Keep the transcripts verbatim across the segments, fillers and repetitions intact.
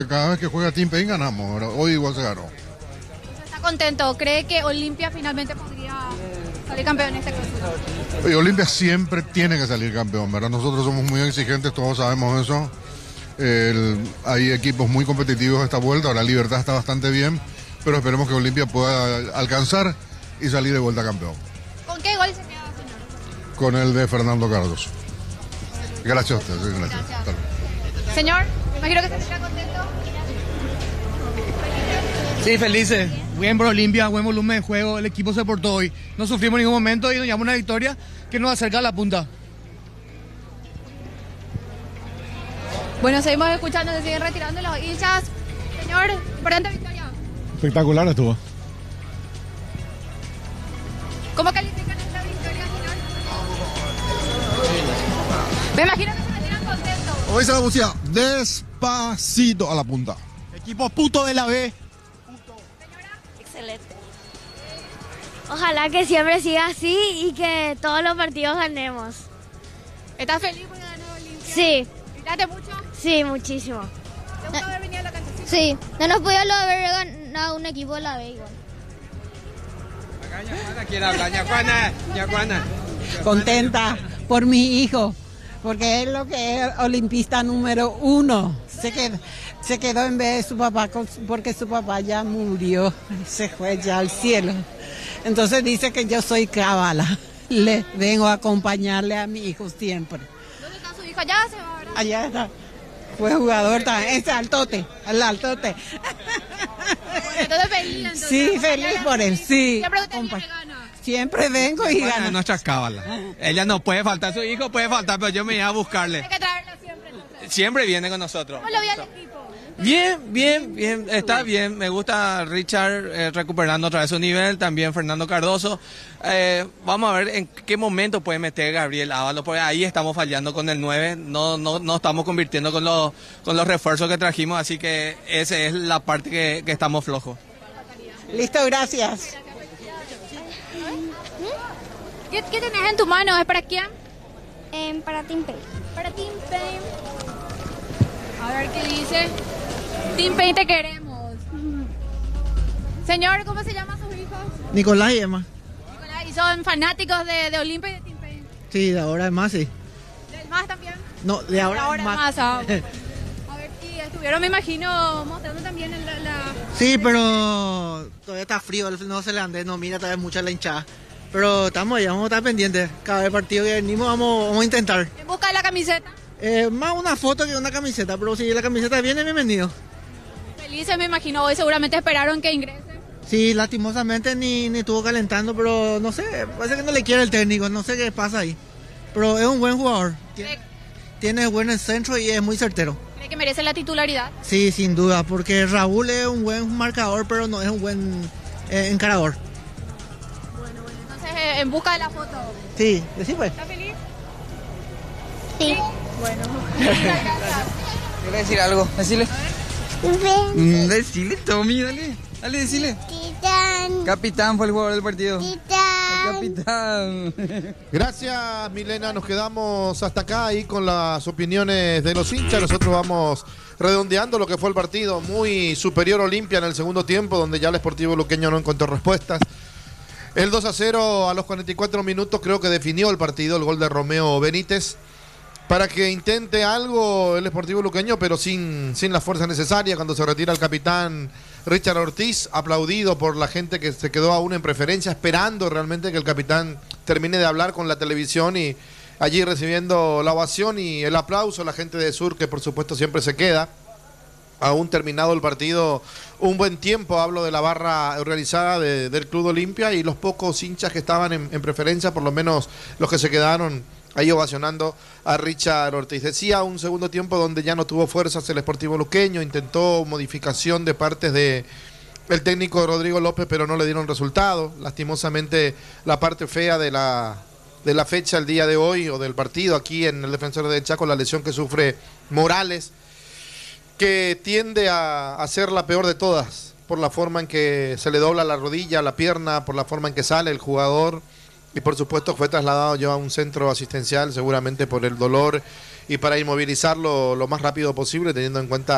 Cada vez que juega Team Pain ganamos, ¿verdad? Hoy igual se ganó. ¿Está contento? ¿Cree que Olimpia finalmente podría salir campeón en este caso? Y Olimpia siempre tiene que salir campeón, ¿verdad? Nosotros somos muy exigentes, todos sabemos eso. El, hay equipos muy competitivos esta vuelta, ahora Libertad está bastante bien, pero esperemos que Olimpia pueda alcanzar y salir de vuelta campeón. ¿Con qué gol se queda, señor? Con el de Fernando Cardoso. Gracias a usted, sí, gracias. Gracias. Señor, me imagino que se sienta contento. Sí, felices. Bien por Olimpia, buen volumen de juego, el equipo se portó hoy. No sufrimos en ningún momento y nos llevamos una victoria que nos acerca a la punta. Bueno, seguimos escuchando, se siguen retirando los hinchas. Señor, importante victoria. Espectacular estuvo. ¿Cómo califican esta victoria, señor? Me imagino que se retiran contentos. Hoy se la pusía despacito a la punta. Equipo puto de la B. Excelente. Ojalá que siempre siga así y que todos los partidos ganemos. ¿Estás feliz por ganar Olimpia? Sí, ¿Gritaste mucho? sí, muchísimo. ¿Te gusta haber venido a la cancha? Sí, no nos pudieron haber ganado un equipo de la B igual. Contenta por mi hijo, porque es lo que es olimpista número uno. Se quedó, se quedó en vez de su papá, porque su papá ya murió, se fue ya al cielo. Entonces dice que yo soy cábala, le vengo a acompañarle a mi hijo siempre. ¿Dónde está su hijo? Allá se va, ¿verdad? Allá está, fue jugador también, es altote, el altote. Entonces feliz, entonces. Sí, feliz por él, sí. Siempre usted Compa- viene y gana. Siempre vengo y Bueno, gano. nuestra cábala. Ella no puede faltar, su hijo puede faltar, pero yo me iba a buscarle. Hay que traerla siempre, entonces. Siempre viene con nosotros. ¿Cómo lo ve al equipo? Bien, bien, bien, está bien. Me gusta Richard eh, recuperando otra vez su nivel, también Fernando Cardoso. Eh, vamos a ver en qué momento puede meter Gabriel Ábalos, porque ahí estamos fallando con el nueve, no, no, no estamos convirtiendo con los, con los refuerzos que trajimos, así que esa es la parte que, que estamos flojos. Listo, gracias. ¿Qué, ¿Qué tenés en tu mano? ¿Es para quién? Eh, para Team Pay. Para Team Pain. A ver qué dice. Team Pain te queremos. Señor, ¿cómo se llaman sus hijos? Nicolás y Emma. Nicolás, ¿y son fanáticos de, de Olimpia y de Team Pain? Sí, de ahora es más, sí. ¿Del más también? No, de De ahora, ahora es más. más. ah. A ver, y estuvieron, me imagino, mostrando también en la... la- Sí, pero todavía está frío, no se le ande, no mira todavía mucha la hinchada. Pero estamos ahí, vamos a estar pendientes. Cada partido que venimos vamos, vamos a intentar. En busca de la camiseta. Eh, más una foto que una camiseta, pero si la camiseta viene, bienvenido. Felices, me imagino, hoy seguramente esperaron que ingrese. Sí, lastimosamente ni, ni estuvo calentando, pero no sé, parece que no le quiere el técnico, no sé qué pasa ahí. Pero es un buen jugador, tiene, ¿Cree, tiene buen centro y es muy certero. cree que merece la titularidad? Sí, sin duda, porque Raúl es un buen marcador, pero no es un buen eh, encarador. Bueno, bueno, entonces eh, en busca de la foto. Sí, sí pues. ¿Está feliz? Sí. Bueno, muchas gracias. Quiero decir algo, decirle. Mm, decile, Tommy, dale. Dale, decile. Titán. Capitán fue el jugador del partido. Titán. Capitán. Gracias, Milena. Nos quedamos hasta acá ahí con las opiniones de los hinchas. Nosotros vamos redondeando lo que fue el partido. Muy superior Olimpia en el segundo tiempo, donde ya el Sportivo Luqueño no encontró respuestas. El dos a cero a los cuarenta y cuatro minutos creo que definió el partido, el gol de Romeo Benítez, para que intente algo el Sportivo Luqueño, pero sin, sin la fuerza necesaria. Cuando se retira el capitán Richard Ortiz, aplaudido por la gente que se quedó aún en preferencia, esperando realmente que el capitán termine de hablar con la televisión, y allí recibiendo la ovación y el aplauso, la gente de Sur, que por supuesto siempre se queda. Aún terminado el partido, un buen tiempo, hablo de la barra organizada de, del Club Olimpia y los pocos hinchas que estaban en, en preferencia, por lo menos los que se quedaron ahí ovacionando a Richard Ortiz. Decía, un segundo tiempo donde ya no tuvo fuerzas el Sportivo Luqueño, intentó modificación de partes de el técnico Rodrigo López, pero no le dieron resultado. Lastimosamente, la parte fea de la, de la fecha el día de hoy, o del partido aquí en el Defensor de Chaco, la lesión que sufre Morales, que tiende a, a ser la peor de todas, por la forma en que se le dobla la rodilla, la pierna, por la forma en que sale el jugador, y por supuesto fue trasladado ya a un centro asistencial, seguramente por el dolor, y para inmovilizarlo lo más rápido posible, teniendo en cuenta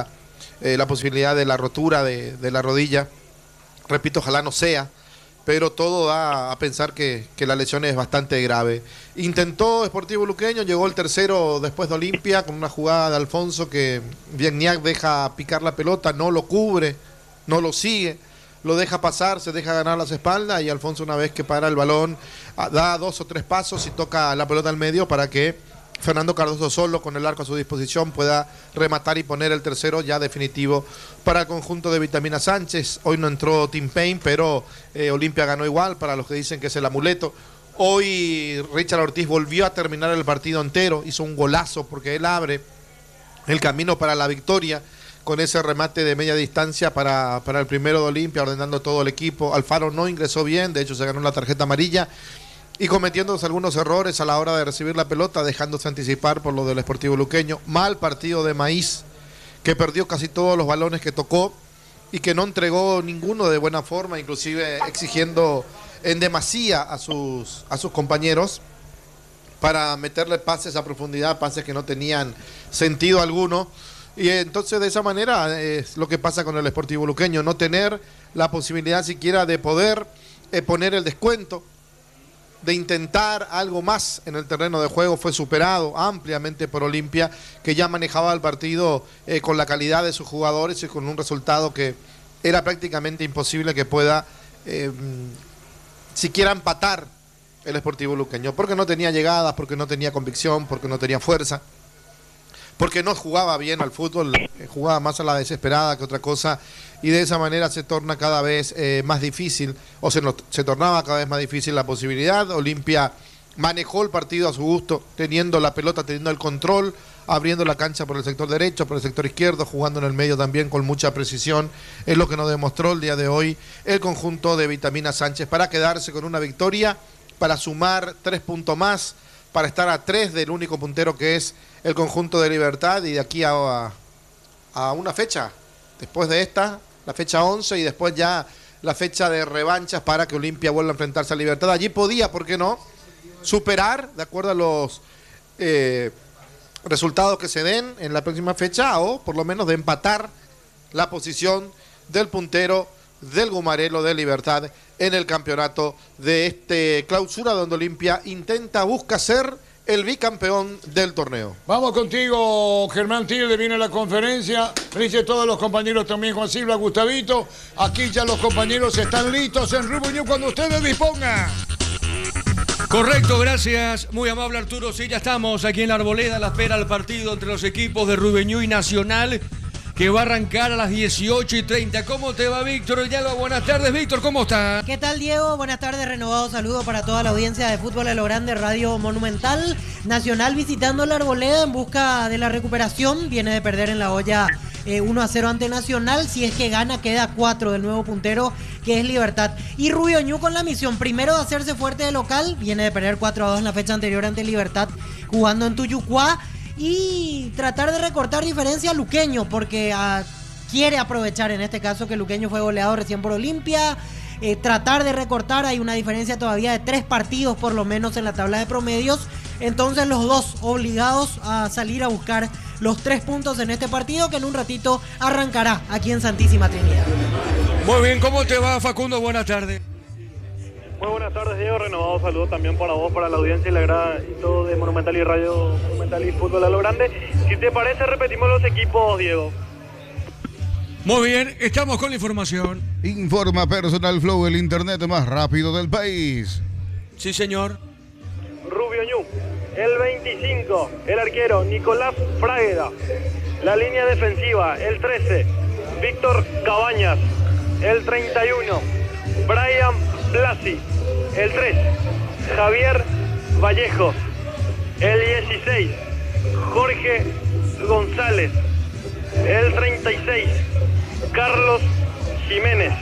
eh, la posibilidad de la rotura de, de la rodilla. Repito, ojalá no sea, pero todo da a pensar que, que la lesión es bastante grave. Intentó Sportivo Luqueño, llegó el tercero después de Olimpia con una jugada de Alfonso que Viegnac deja picar la pelota, no lo cubre, no lo sigue, lo deja pasar, se deja ganar las espaldas y Alfonso, una vez que para el balón, da dos o tres pasos y toca la pelota al medio para que Fernando Cardoso, solo con el arco a su disposición, pueda rematar y poner el tercero ya definitivo para el conjunto de Vitamina Sánchez. Hoy no entró Tim Payne, pero eh, Olimpia ganó igual, para los que dicen que es el amuleto. Hoy Richard Ortiz volvió a terminar el partido entero, hizo un golazo porque él abre el camino para la victoria con ese remate de media distancia para, para el primero de Olimpia, ordenando todo el equipo. Alfaro no ingresó bien, de hecho se ganó la tarjeta amarilla y cometiéndose algunos errores a la hora de recibir la pelota, dejándose anticipar por lo del Sportivo Luqueño. Mal partido de Maíz, que perdió casi todos los balones que tocó y que no entregó ninguno de buena forma, inclusive exigiendo en demasía a sus, a sus compañeros para meterle pases a profundidad, pases que no tenían sentido alguno. Y entonces de esa manera es lo que pasa con el Sportivo Luqueño, no tener la posibilidad siquiera de poder eh, poner el descuento, de intentar algo más en el terreno de juego. Fue superado ampliamente por Olimpia, que ya manejaba el partido eh, con la calidad de sus jugadores y con un resultado que era prácticamente imposible que pueda eh, siquiera empatar el Sportivo Luqueño, porque no tenía llegadas, porque no tenía convicción, porque no tenía fuerza, porque no jugaba bien al fútbol, eh, jugaba más a la desesperada que otra cosa, y de esa manera se torna cada vez eh, más difícil, o se, no, se tornaba cada vez más difícil la posibilidad. Olimpia manejó el partido a su gusto, teniendo la pelota, teniendo el control, abriendo la cancha por el sector derecho, por el sector izquierdo, jugando en el medio también con mucha precisión. Es lo que nos demostró el día de hoy el conjunto de Vitamina Sánchez, para quedarse con una victoria, para sumar tres puntos más, para estar a tres del único puntero que es el conjunto de Libertad, y de aquí a, a una fecha, después de esta, la fecha once, y después ya la fecha de revanchas para que Olimpia vuelva a enfrentarse a Libertad. Allí podía, ¿por qué no?, superar, de acuerdo a los eh, resultados que se den en la próxima fecha, o por lo menos de empatar la posición del puntero del Gumarelo de Libertad en el campeonato de este clausura, donde Olimpia intenta, busca ser el bicampeón del torneo. Vamos contigo, Germán Tilde, viene la conferencia. Dice todos los compañeros también, Juan Silva, Gustavito. Aquí ya los compañeros están listos en Rubio Ñu cuando ustedes dispongan. Correcto, gracias. Muy amable, Arturo. Sí, ya estamos aquí en la Arboleda a la espera del partido entre los equipos de Rubio Ñu y Nacional, que va a arrancar a las dieciocho y treinta. ¿Cómo te va, Víctor Villalba? Buenas tardes, Víctor, ¿cómo estás? ¿Qué tal, Diego? Buenas tardes, renovado saludo para toda la audiencia de Fútbol a lo Grande, Radio Monumental. Nacional visitando la Arboleda en busca de la recuperación. Viene de perder en la olla eh, uno a cero ante Nacional. Si es que gana, queda cuatro del nuevo puntero, que es Libertad. Y Rubio Ñu con la misión, primero, de hacerse fuerte de local. Viene de perder cuatro a dos en la fecha anterior ante Libertad, jugando en Tuyucuá. Y tratar de recortar diferencia a Luqueño, porque uh, quiere aprovechar en este caso que Luqueño fue goleado recién por Olimpia. Eh, tratar de recortar, hay una diferencia todavía de tres partidos por lo menos en la tabla de promedios. Entonces los dos obligados a salir a buscar los tres puntos en este partido, que en un ratito arrancará aquí en Santísima Trinidad. Muy bien, ¿cómo te va, Facundo? Buenas tardes. Muy buenas tardes, Diego. Renovado saludo también para vos, para la audiencia y la grada y todo de Monumental y Radio Monumental y Fútbol a lo Grande. Si te parece, repetimos los equipos, Diego. Muy bien, estamos con la información. Informa Personal Flow, el internet más rápido del país. Sí, señor. Rubio Ñu, el veinticinco, el arquero Nicolás Fragueda. La línea defensiva, el trece, Víctor Cabañas. El treinta y uno, Brian Blasi. El tres, Javier Vallejo. El dieciséis, Jorge González. El treinta y seis, Carlos Jiménez.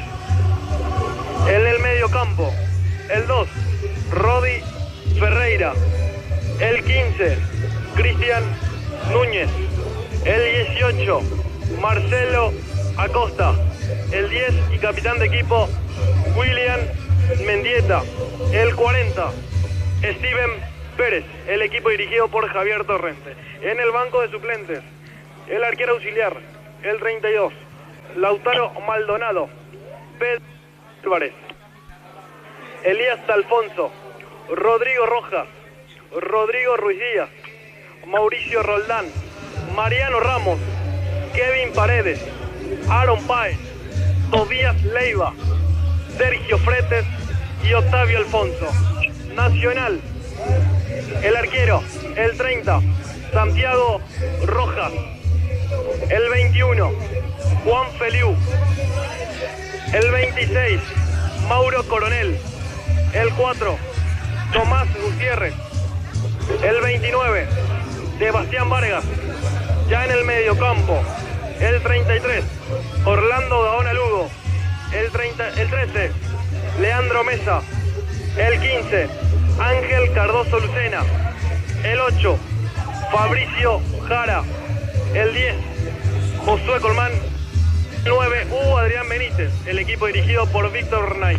En el medio campo, el dos, Rodi Ferreira. El quince, Cristian Núñez. El dieciocho, Marcelo Acosta. El diez y capitán de equipo, William Mendieta. El cuarenta, Steven Pérez. El equipo dirigido por Javier Torrente. En el banco de suplentes, el arquero auxiliar, el treinta y dos, Lautaro Maldonado, Pedro Álvarez, Elías Alfonso, Rodrigo Rojas, Rodrigo Ruiz Díaz, Mauricio Roldán, Mariano Ramos, Kevin Paredes, Aaron Páez, Tobías Leiva, Sergio Fretes y Octavio Alfonso. Nacional, el arquero, el treinta, Santiago Rojas, el veintiuno, Juan Feliu, el veintiséis, Mauro Coronel, el cuatro, Tomás Gutiérrez, el veintinueve, Sebastián Vargas, ya en el mediocampo, el treinta y tres, Orlando Gaona Lugo, el, treinta, el trece, Leandro Mesa, el quince, Ángel Cardoso Lucena, el ocho, Fabricio Jara, el diez, Josué Colmán, el nueve, Hugo Adrián Benítez, el equipo dirigido por Víctor Knight.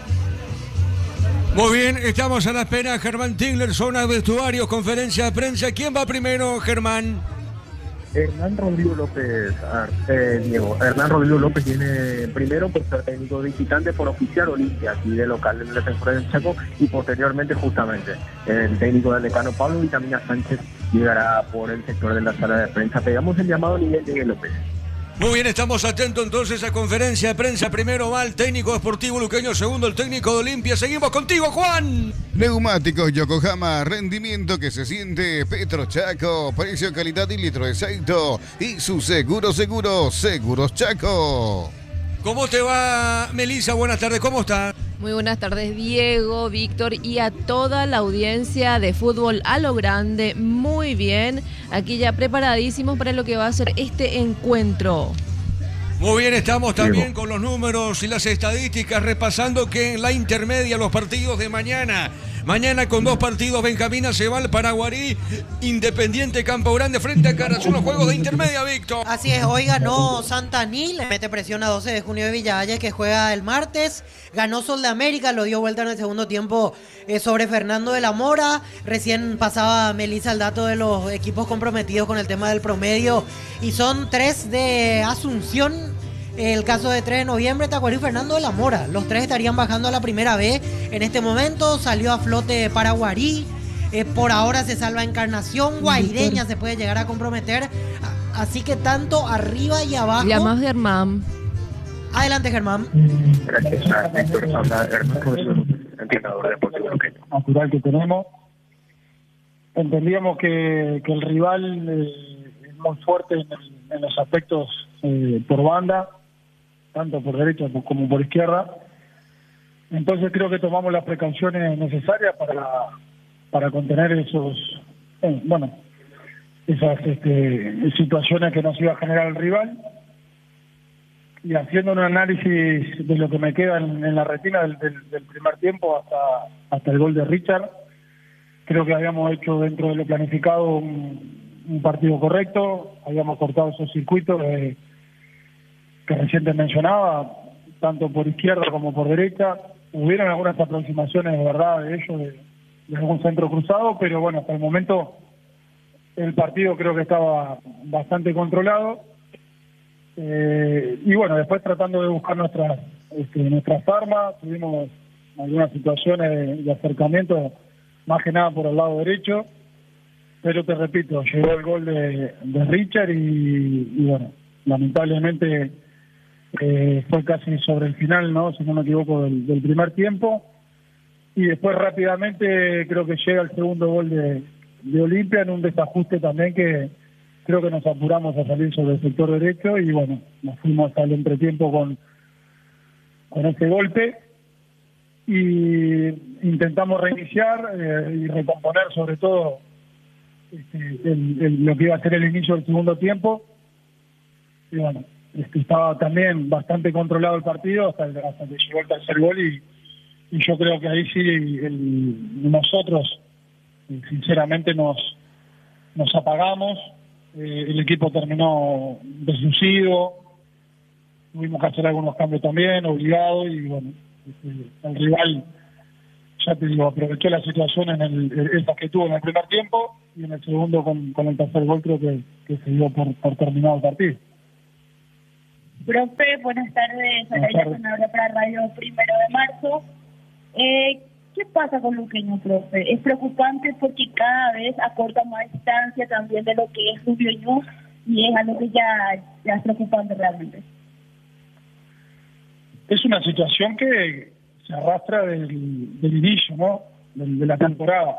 Muy bien, estamos a la espera. Germán Tigler, zona de vestuarios, conferencia de prensa. ¿Quién va primero, Germán? Hernán Rodrigo López, eh, Diego. Hernán Rodrigo López viene primero por ser técnico visitante por oficial Olimpia, aquí de local en la temporada del Chaco, y posteriormente justamente el técnico del decano Pablo Vitamina Sánchez llegará por el sector de la sala de prensa. Pegamos el llamado a nivel de López. Muy bien, estamos atentos entonces a conferencia de prensa. Primero va el técnico deportivo luqueño, segundo el técnico de Olimpia. Seguimos contigo, Juan. Neumáticos Yokohama, rendimiento que se siente. Petro Chaco, precio, calidad y litro exacto. Y su seguro, seguro, Seguros Chaco. ¿Cómo te va, Melissa? Buenas tardes, ¿cómo estás? Muy buenas tardes, Diego, Víctor y a toda la audiencia de Fútbol a lo Grande. Muy bien, aquí ya preparadísimos para lo que va a ser este encuentro. Muy bien, estamos también con los números y las estadísticas, repasando que en la intermedia los partidos de mañana. Mañana con dos partidos, Benjamín Acebal, Paraguarí, Independiente Campo Grande frente a Caras, unos juegos de intermedia, Víctor. Así es, hoy ganó Santaní, le mete presión a doce de junio de Villalles, que juega el martes. Ganó Sol de América, lo dio vuelta en el segundo tiempo eh, sobre Fernando de la Mora. Recién pasaba Melissa el dato de los equipos comprometidos con el tema del promedio. Y son tres de Asunción. El caso de tres de noviembre, Tacuarí y Fernando de la Mora. Los tres estarían bajando a la primera B. En este momento salió a flote Paraguarí. Eh, por ahora se salva Encarnación. Guaireña se puede llegar a comprometer. Así que tanto arriba y abajo. Llamas Germán. Adelante, Germán. Gracias a Víctor, habla Hernán Rodrigo, entrenador deportivo local. Natural que tenemos. Entendíamos que, que el rival eh, es muy fuerte en, el, en los aspectos eh, por banda, tanto por derecha como por izquierda. Entonces creo que tomamos las precauciones necesarias para, para contener esos, eh, bueno, esas este, situaciones que nos iba a generar el rival. Y haciendo un análisis de lo que me queda en, en la retina del, del, del primer tiempo hasta, hasta el gol de Richard, creo que habíamos hecho dentro de lo planificado un, un partido correcto, habíamos cortado esos circuitos de que recién te mencionaba, tanto por izquierda como por derecha. Hubieron algunas aproximaciones de verdad de ellos, de, de algún centro cruzado, pero bueno, hasta el momento el partido creo que estaba bastante controlado. Eh, y bueno, después tratando de buscar nuestras, este, nuestras armas, tuvimos algunas situaciones de, de acercamiento, más que nada por el lado derecho, pero te repito, llegó el gol de, de Richard y, y bueno, lamentablemente Eh, fue casi sobre el final, ¿no? Si no me equivoco, del, del primer tiempo. Y después rápidamente creo que llega el segundo gol de, de Olimpia en un desajuste también que creo que nos apuramos a salir sobre el sector derecho y bueno, nos fuimos al entretiempo con, con ese golpe y intentamos reiniciar eh, y recomponer sobre todo este, el, el, lo que iba a ser el inicio del segundo tiempo. Y bueno, Este, estaba también bastante controlado el partido hasta, hasta que llegó el tercer gol y, y yo creo que ahí sí el, nosotros sinceramente nos nos apagamos, eh, el equipo terminó deslucido, tuvimos que hacer algunos cambios también, obligado y bueno, este, el rival, ya te digo, aprovechó la situación en el, esa que tuvo en el primer tiempo y en el segundo con, con el tercer gol creo que, que se dio por, por terminado el partido. Profe, buenas tardes. Soy senadora para Radio Primero de Marzo. Eh, ¿Qué pasa con Luqueño, profe? Es preocupante porque cada vez acorta más distancia también de lo que es Rubio Ñu y es algo que ya, ya es preocupante realmente. Es una situación que se arrastra del, del inicio, ¿no? De, de la temporada.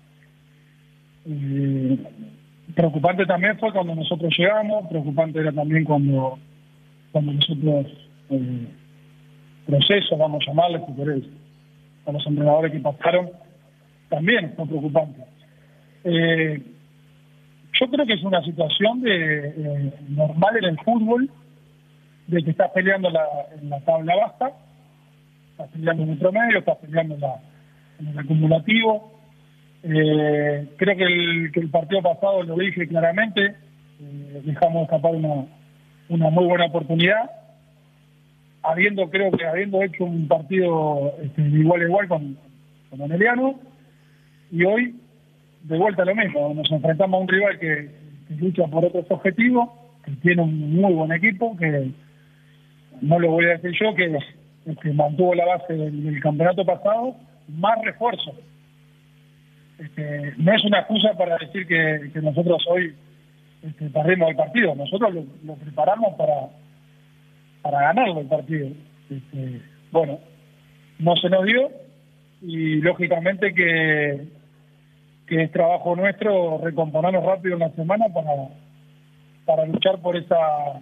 Eh, preocupante también fue cuando nosotros llegamos, preocupante era también cuando, cuando nosotros, eh, proceso, vamos a llamarle, si querés, a los entrenadores que pasaron, también fue preocupante. Eh, yo creo que es una situación de eh, normal en el fútbol, de que estás peleando la, en la tabla baja, estás peleando en el promedio, estás peleando en, la, en el acumulativo. Eh, creo que el, que el partido pasado lo dije claramente, eh, dejamos escapar una, una muy buena oportunidad, habiendo creo que habiendo hecho un partido este, igual a igual con, con Ameliano, y hoy de vuelta lo mismo, nos enfrentamos a un rival que, que lucha por otros objetivos, que tiene un muy buen equipo, que no lo voy a decir yo, que, que mantuvo la base del, del campeonato pasado, más refuerzo. Este, no es una excusa para decir que, que nosotros hoy este, perdimos el partido, nosotros lo, lo preparamos para para ganarlo el partido. Este, bueno, no se nos dio y lógicamente que, que es trabajo nuestro recomponernos rápido en la semana para, para luchar por esa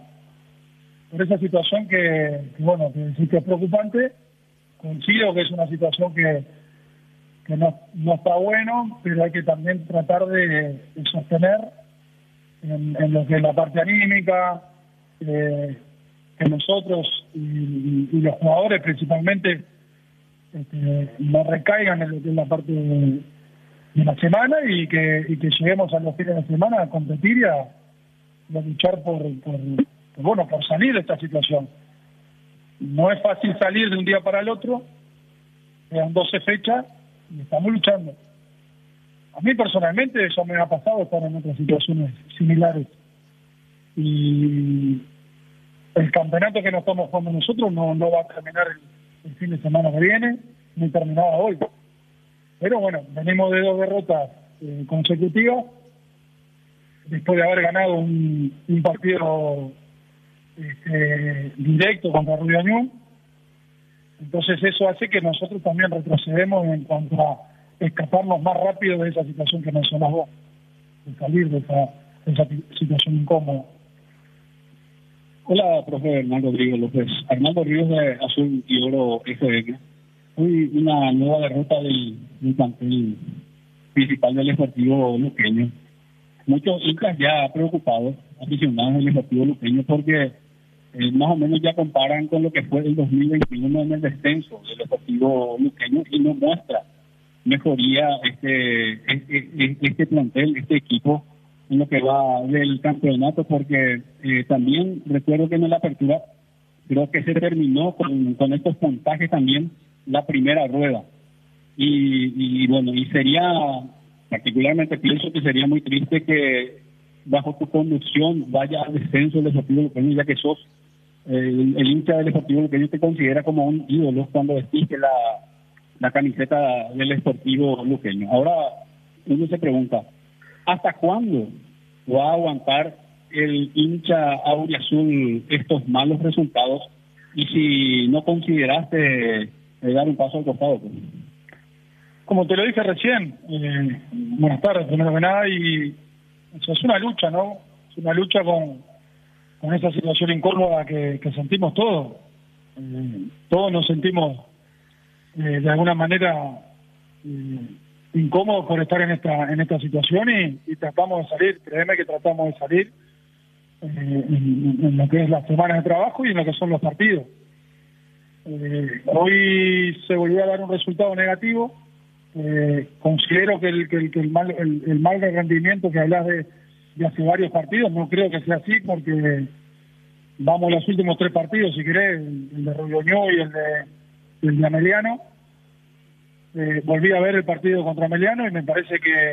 por esa situación que, que bueno, que sí que es preocupante. Coincido que es una situación que, que no, no está bueno, pero hay que también tratar de, de sostener en, en lo que es la parte anímica, eh, que nosotros y, y, y los jugadores principalmente este, no recaigan en, en la parte de, de la semana y que, y que lleguemos a los fines de semana a competir y a, y a luchar por, por, por, bueno, por salir de esta situación. No es fácil salir de un día para el otro, quedan doce fechas y estamos luchando. A mí personalmente eso me ha pasado estar en otras situaciones similares. Y el campeonato que nos estamos jugando nosotros no, no va a terminar el, el fin de semana que viene, ni terminaba hoy. Pero bueno, venimos de dos derrotas eh, consecutivas, después de haber ganado un, un partido este, directo contra Rubio Ñu. Entonces eso hace que nosotros también retrocedemos en cuanto a escaparnos más rápido de esa situación que mencionás vos, de salir de esa, de esa situación incómoda. Hola, profe Hernán Rodrigo López. Arnaldo Ríos de Azul y Oro F M. Hoy una nueva derrota del, del plantel principal del Deportivo Luqueño. Muchos hinchas ya preocupados, aficionados del Deportivo Luqueño, porque eh, más o menos ya comparan con lo que fue el dos mil veintiuno en el descenso del Deportivo Luqueño y no muestra mejoría este, este, este plantel, este equipo, en lo que va del campeonato, porque eh, también recuerdo que en la apertura creo que se terminó con, con estos puntajes también la primera rueda. Y, y bueno, y sería, particularmente pienso que sería muy triste que bajo tu conducción vaya al descenso del Deportivo Luqueño, ya que sos eh, el, el hincha del Deportivo Luqueño te considera como un ídolo cuando vestiste la, la camiseta del Deportivo Luqueño. Ahora uno se pregunta, ¿hasta cuándo va a aguantar el hincha auriazul estos malos resultados? Y si no consideraste eh, dar un paso al costado. Pues. Como te lo dije recién, eh, buenas tardes, primero que nada, y o sea, es una lucha, ¿no? Es una lucha con, con esa situación incómoda que, que sentimos todos. Eh, todos nos sentimos eh, de alguna manera eh, incómodos por estar en esta en esta situación y, y tratamos de salir, créeme que tratamos de salir eh, en, en lo que es las semanas de trabajo y en lo que son los partidos. Eh, hoy se volvió a dar un resultado negativo. Eh, considero que el, que el, que el mal el, el mal de rendimiento que hablas de, de hace varios partidos, no creo que sea así, porque vamos los últimos tres partidos, si querés, el, el de Rubio Ñu y el de, el de Ameliano. Eh, volví a ver el partido contra Ameliano y me parece que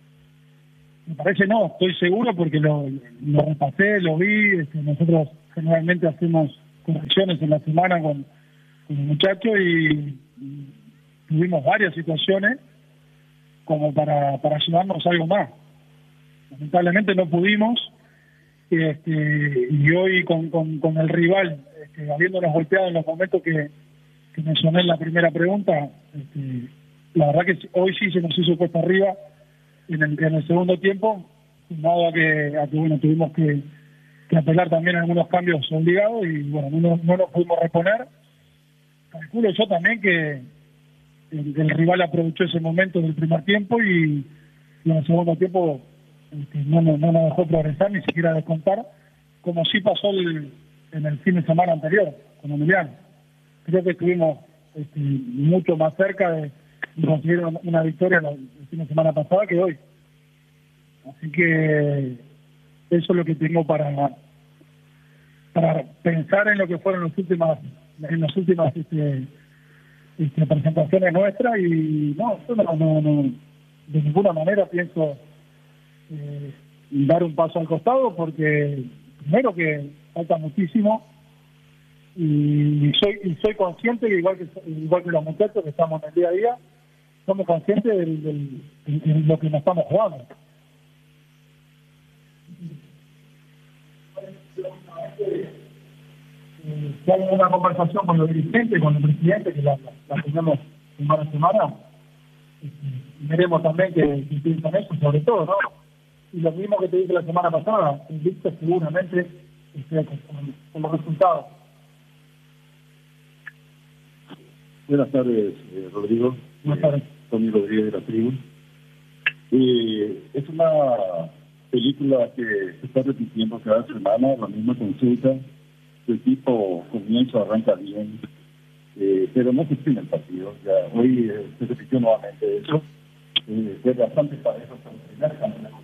me parece no, estoy seguro porque lo, lo repasé, lo vi. Este, nosotros generalmente hacemos correcciones en la semana con, con el muchacho y, y tuvimos varias situaciones como para, para llevarnos algo más. Lamentablemente no pudimos, este, y hoy con, con, con el rival, este, habiéndonos golpeado en los momentos que, que mencioné en la primera pregunta, este, la verdad que hoy sí se nos hizo cuesta arriba en el, en el segundo tiempo, sumado a que, a que bueno, tuvimos que, que apelar también a algunos cambios obligados y bueno, no, no nos pudimos reponer. Calculo yo también que el, el rival aprovechó ese momento del primer tiempo y, y en el segundo tiempo este, no, no, no nos dejó progresar ni siquiera descontar, como sí pasó el, en el fin de semana anterior con Emiliano. Creo que estuvimos este, mucho más cerca de, de conseguir una, una victoria el, el fin de semana pasada que hoy. Así que eso es lo que tengo para para pensar en lo que fueron las últimas en las últimas este, este, presentaciones nuestras y no, yo no, no, no de ninguna manera pienso eh, dar un paso al costado porque primero que falta muchísimo y soy y soy consciente que igual que igual que los muchachos que estamos en el día a día somos conscientes del, del, de, de lo que nos estamos jugando. Si hay una conversación con los dirigentes, con el presidente, que la, la, la tenemos semana a semana, este, veremos también que, que piensan eso, sobre todo, ¿no? Y lo mismo que te dije la semana pasada, invicto seguramente este, con, con los resultados. Buenas tardes, eh, Rodrigo. Buenas tardes. Eh, Tony Rodríguez de la Tribu. Eh, es una película que se está repitiendo cada semana, la misma consulta. El equipo comienza, arranca bien, eh, pero no se tiene el partido. Ya hoy eh, se repitió nuevamente eso. Eh, fue bastante parejo hasta el primer cambio.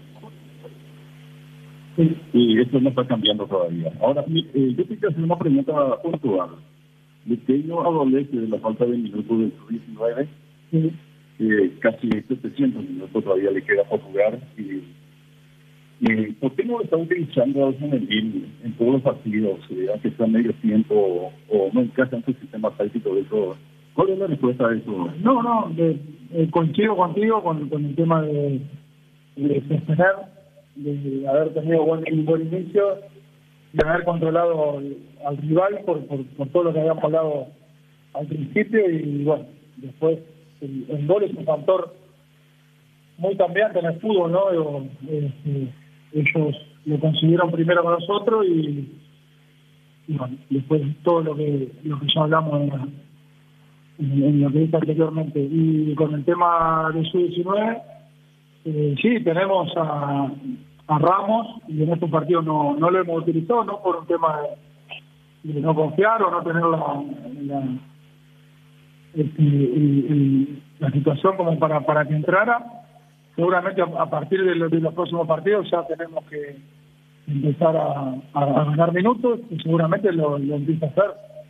Sí. Y esto no está cambiando todavía. Ahora, eh, yo quiero hacer una pregunta puntual. Luqueño adolece de la falta de minutos del sub diecinueve. Sí. Eh, casi setecientos minutos todavía le queda por jugar. Y Eh, ¿Por qué no está utilizando a Medellín en todos los partidos, eh, aunque sea medio tiempo o, o no encaja en su sistema táctico de todo? ¿Cuál es la respuesta a eso? No, no, de, eh, coincido contigo con, con el tema de, de desesperar, de haber tenido buen, un buen inicio, de haber controlado al, al rival por, por, por todo lo que habíamos hablado al principio y bueno, después el, el gol es un factor muy cambiante en el fútbol, ¿no? Yo, eh, eh, ellos lo consiguieron primero con nosotros y, y bueno, después todo lo que lo que ya hablamos en, la, en, en lo que dije anteriormente. Y con el tema de sub diecinueve, eh, sí, tenemos a, a Ramos y en estos partidos no, no lo hemos utilizado, no por un tema de, de no confiar o no tener la, la, este, el, el, la situación como para, para que entrara. Seguramente a, a partir de, lo, de los próximos partidos ya tenemos que empezar a, a, a ganar minutos y seguramente lo, lo empieza a hacer.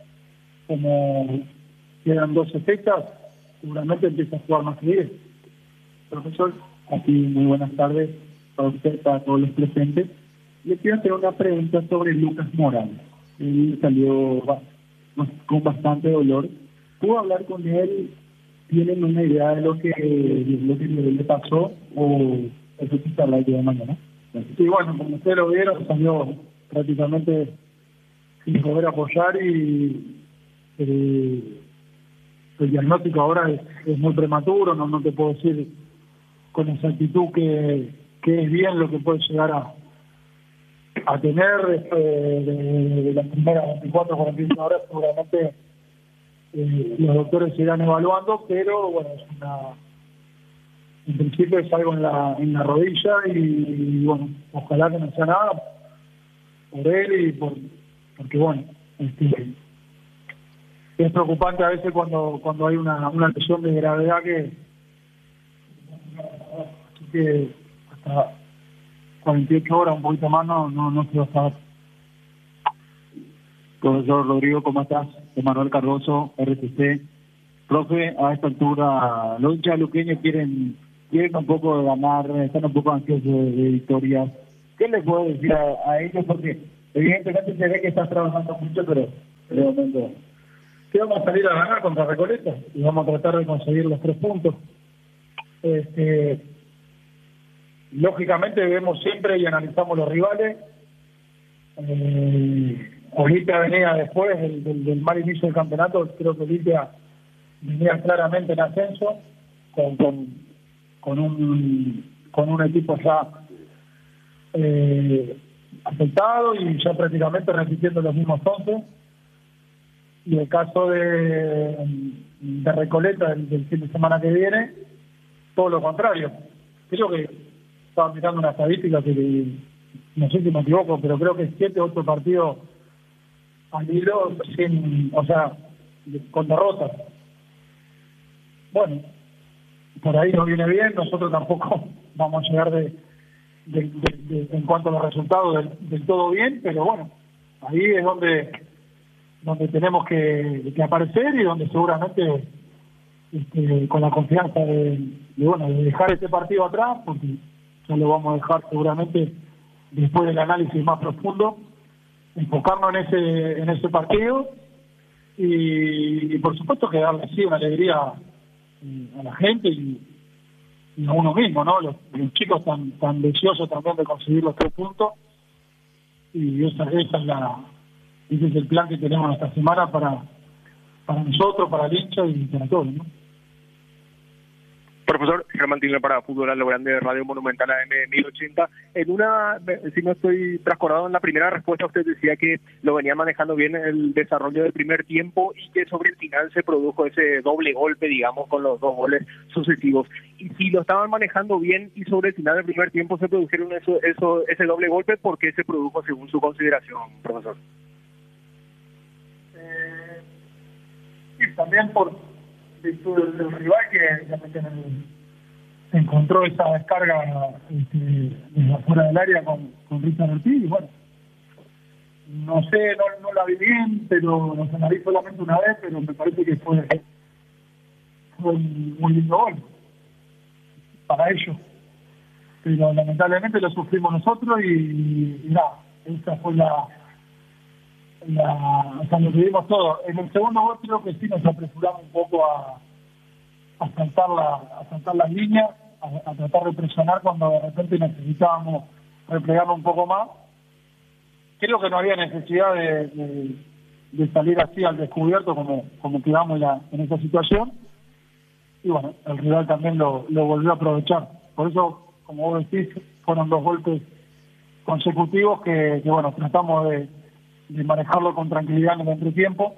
Como quedan doce fechas, seguramente empieza a jugar más que diez. Profesor, aquí muy buenas tardes para usted, para todos los presentes. Le quiero hacer una pregunta sobre Lucas Morales. Él salió con bastante dolor. ¿Pudo hablar con él? ¿Tienen una idea de lo que, de lo que le pasó o eso sí está la idea de mañana? Sí, bueno, como ustedes lo vieron, salió prácticamente sin poder apoyar y eh, el diagnóstico ahora es, es muy prematuro, no, no te puedo decir con exactitud que, que es bien lo que puede llegar a, a tener después de, de, de las primeras veinticuatro o cuarenta y ocho horas, seguramente. Eh, los doctores se irán evaluando, pero bueno, es una, en principio es algo en la, en la rodilla y, y bueno, ojalá que no sea nada por él y por, porque bueno, este, es preocupante a veces cuando cuando hay una, una lesión de gravedad que, que hasta cuarenta y ocho horas, un poquito más, no, no, no se va a saber. Profesor Rodrigo, ¿cómo estás? Emanuel Cardoso, R T C. Profe, a esta altura, los hinchas luqueños quieren, quieren un poco de ganar, están un poco ansiosos de, de victorias. ¿Qué les puedo decir a, a ellos? Porque evidentemente se ve que estás trabajando mucho, pero de momento que vamos a salir a ganar contra Recoleta y vamos a tratar de conseguir los tres puntos. Este, lógicamente vemos siempre y analizamos los rivales. Eh, Olimpia venía después del, del, del mal inicio del campeonato, creo que Olimpia venía claramente en ascenso, con, con, con, un, con un equipo ya eh, afectado y ya prácticamente repitiendo los mismos once. Y el caso de, de Recoleta del, del fin de semana que viene, todo lo contrario. Creo que estaba mirando una estadística que, no sé si me equivoco, pero creo que siete o ocho partidos al hilo sin, o sea, con derrotas. Bueno, por ahí no viene bien, nosotros tampoco vamos a llegar de, de, de, de en cuanto a los resultados del, del todo bien, pero bueno, ahí es donde donde tenemos que, que aparecer y donde seguramente este, con la confianza de, de, bueno, de dejar este partido atrás, porque ya lo vamos a dejar seguramente después del análisis más profundo, enfocarnos en ese en ese partido y, y por supuesto que darle sí una alegría a la gente y, y a uno mismo, ¿no? Los, los chicos tan tan deseosos también de conseguir los tres puntos y esa, esa es la ese es el plan que tenemos esta semana para para nosotros, para el hincha y para todos, ¿no? Profesor Germán Tilner para Fútbol a lo Grande de Radio Monumental A M mil ochenta. En una, si no estoy trascordado, en la primera respuesta usted decía que lo venía manejando bien el desarrollo del primer tiempo y que sobre el final se produjo ese doble golpe, digamos, con los dos goles sucesivos. Y si lo estaban manejando bien y sobre el final del primer tiempo se produjeron eso, eso, ese doble golpe, ¿por qué se produjo según su consideración, profesor? Eh, y también por virtud del, del rival que realmente se encontró esa descarga este, desde afuera del área con, con Richard Ortiz y bueno, no sé, no, no la vi bien, pero los analizé solamente una vez, pero me parece que fue, fue un, un lindo gol para ellos, pero lamentablemente lo sufrimos nosotros y, y nada, esa fue la La, o sea, lo vivimos todo. En el segundo gol creo que sí nos apresuramos un poco a, a saltar la, a saltar las líneas, a, a tratar de presionar cuando de repente necesitábamos replegarlo un poco más. Creo que no había necesidad de, de, de salir así al descubierto como, como quedamos en, la, en esa situación. Y bueno, el rival también lo, lo volvió a aprovechar. Por eso, como vos decís, fueron dos golpes consecutivos que, que bueno, tratamos de de manejarlo con tranquilidad en el entretiempo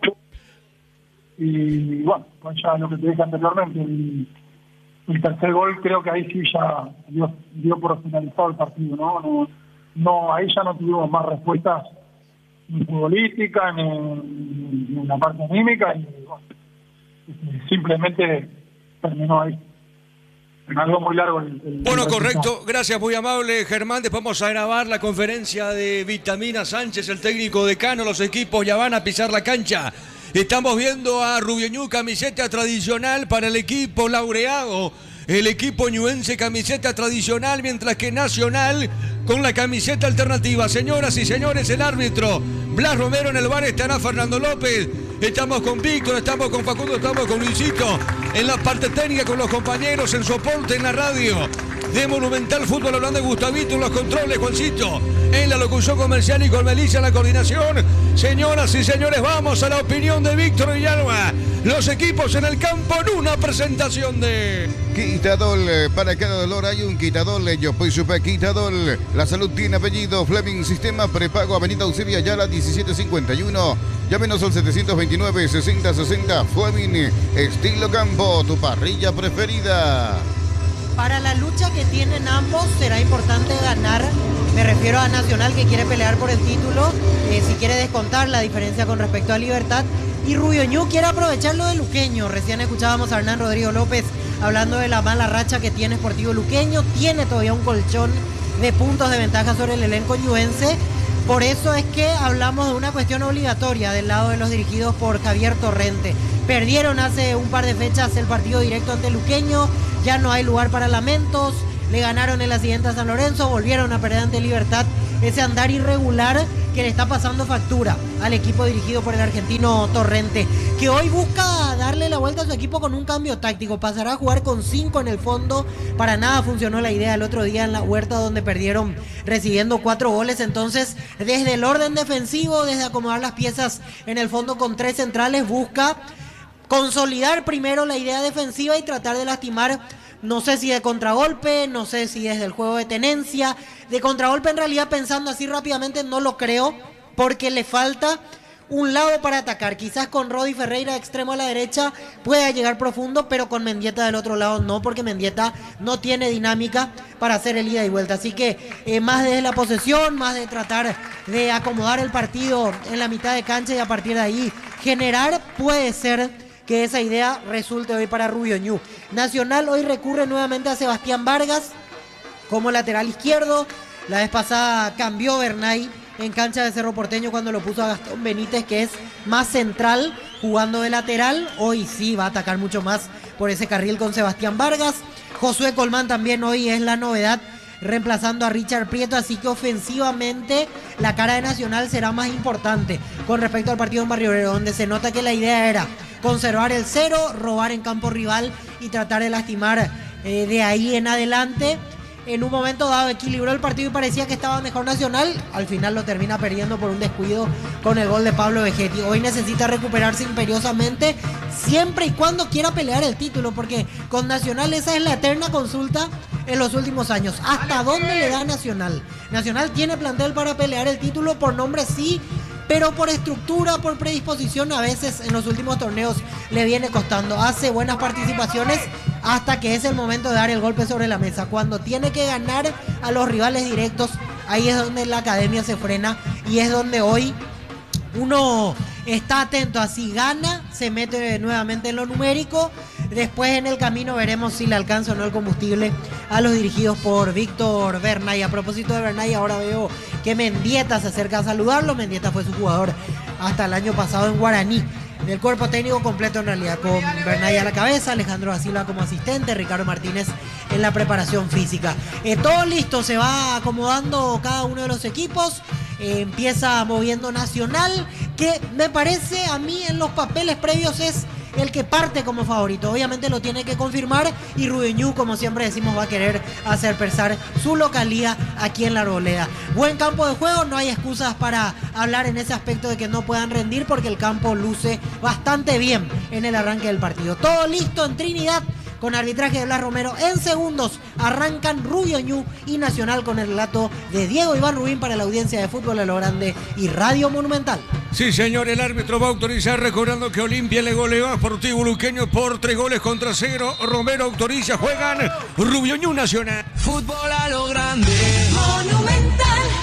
y bueno, pues ya lo que te dije anteriormente, el, el tercer gol creo que ahí sí ya dio, dio por finalizado el partido, ¿no? No, no ahí ya no tuvimos más respuestas ni futbolísticas ni, ni en la parte anímica y bueno, simplemente terminó ahí. Algo muy largo el, el, bueno, el correcto, gracias, muy amable Germán. Después vamos a grabar la conferencia de Vitamina Sánchez, el técnico decano. Los equipos ya van a pisar la cancha. Estamos viendo a Rubio Ñu, camiseta tradicional para el equipo laureado. El equipo ñuense, camiseta tradicional, mientras que Nacional con la camiseta alternativa. Señoras y señores, el árbitro Blas Romero, en el bar estará Fernando López. Estamos con Víctor, estamos con Facundo, estamos con Luisito. En la parte técnica con los compañeros, en soporte, en la radio. De Monumental Fútbol hablando de Gustavito, en los controles, Juancito. En la locución comercial y con Melissa en la coordinación. Señoras y señores, vamos a la opinión de Víctor Villalba. Los equipos en el campo en una presentación de... Quitadol, para cada dolor hay un Quitadol. Yo soy Super Quitadol. La salud tiene apellido. Fleming Sistema Prepago, Avenida Eusebia Ayala diecisiete cincuenta y uno. Llámenos al setecientos veintinueve, sesenta sesenta. Fleming Estilo Campo, tu parrilla preferida. Para la lucha que tienen ambos será importante ganar. Me refiero a Nacional, que quiere pelear por el título, eh, si quiere descontar la diferencia con respecto a Libertad. Y Rubio Ñu quiere aprovechar lo de Luqueño. Recién escuchábamos a Hernán Rodrigo López hablando de la mala racha que tiene Sportivo Luqueño. Tiene todavía un colchón de puntos de ventaja sobre el elenco ñuense. Por eso es que hablamos de una cuestión obligatoria del lado de los dirigidos por Javier Torrente. Perdieron hace un par de fechas el partido directo ante Luqueño. Ya no hay lugar para lamentos. Le ganaron en la siguiente a San Lorenzo. Volvieron a perder ante Libertad. Ese andar irregular que le está pasando factura al equipo dirigido por el argentino Torrente, que hoy busca darle la vuelta a su equipo con un cambio táctico. Pasará a jugar con cinco en el fondo. Para nada funcionó la idea el otro día en la Huerta, donde perdieron recibiendo cuatro goles. Entonces, desde el orden defensivo, desde acomodar las piezas en el fondo con tres centrales, busca consolidar primero la idea defensiva y tratar de lastimar, no sé si de contragolpe, no sé si desde el juego de tenencia. De contragolpe, en realidad, pensando así rápidamente, no lo creo, porque le falta un lado para atacar. Quizás con Rodi Ferreira de extremo a la derecha pueda llegar profundo, pero con Mendieta del otro lado no, porque Mendieta no tiene dinámica para hacer el ida y vuelta. Así que eh, más desde la posesión, más de tratar de acomodar el partido en la mitad de cancha y a partir de ahí generar, puede ser que esa idea resulte hoy para Rubio Ñu. Nacional hoy recurre nuevamente a Sebastián Vargas como lateral izquierdo. La vez pasada cambió Bernay en cancha de Cerro Porteño cuando lo puso a Gastón Benítez, que es más central jugando de lateral. Hoy sí va a atacar mucho más por ese carril con Sebastián Vargas. Josué Colmán también hoy es la novedad, reemplazando a Richard Prieto, así que ofensivamente la cara de Nacional será más importante con respecto al partido en Barrio Obrero, donde se nota que la idea era conservar el cero, robar en campo rival y tratar de lastimar eh, de ahí en adelante. En un momento dado equilibró el partido y parecía que estaba mejor Nacional. Al final lo termina perdiendo por un descuido con el gol de Pablo Vegetti. Hoy necesita recuperarse imperiosamente, siempre y cuando quiera pelear el título, porque con Nacional esa es la eterna consulta en los últimos años. ¿Hasta dónde le da Nacional? Nacional tiene plantel para pelear el título, por nombre sí, pero por estructura, por predisposición, a veces en los últimos torneos le viene costando. Hace buenas participaciones hasta que es el momento de dar el golpe sobre la mesa. Cuando tiene que ganar a los rivales directos, ahí es donde la academia se frena y es donde hoy uno está atento. Así gana, se mete nuevamente en lo numérico. Después en el camino veremos si le alcanza o no el combustible a los dirigidos por Víctor Bernay. A propósito de Bernay, ahora veo que Mendieta se acerca a saludarlo. Mendieta fue su jugador hasta el año pasado en Guaraní. Del cuerpo técnico completo en realidad, con Bernay a la cabeza, Alejandro da Silva como asistente, Ricardo Martínez en la preparación física. Eh, todo listo, se va acomodando cada uno de los equipos. Eh, empieza moviendo Nacional, que me parece a mí en los papeles previos es el que parte como favorito. Obviamente lo tiene que confirmar y Rubio Ñu, como siempre decimos, va a querer hacer pesar su localía aquí en la Arboleda. Buen campo de juego, no hay excusas para hablar en ese aspecto de que no puedan rendir, porque el campo luce bastante bien en el arranque del partido. Todo listo en Trinidad, con arbitraje de Blas Romero. En segundos arrancan Rubio Ñu y Nacional, con el relato de Diego Iván Rubín para la audiencia de Fútbol a lo Grande y Radio Monumental. Sí, señor, el árbitro va a autorizar, recordando que Olimpia le goleó a Sportivo Luqueño por tres goles contra cero. Romero autoriza, juegan Rubio Ñu, Nacional. Fútbol a lo Grande. Monumental.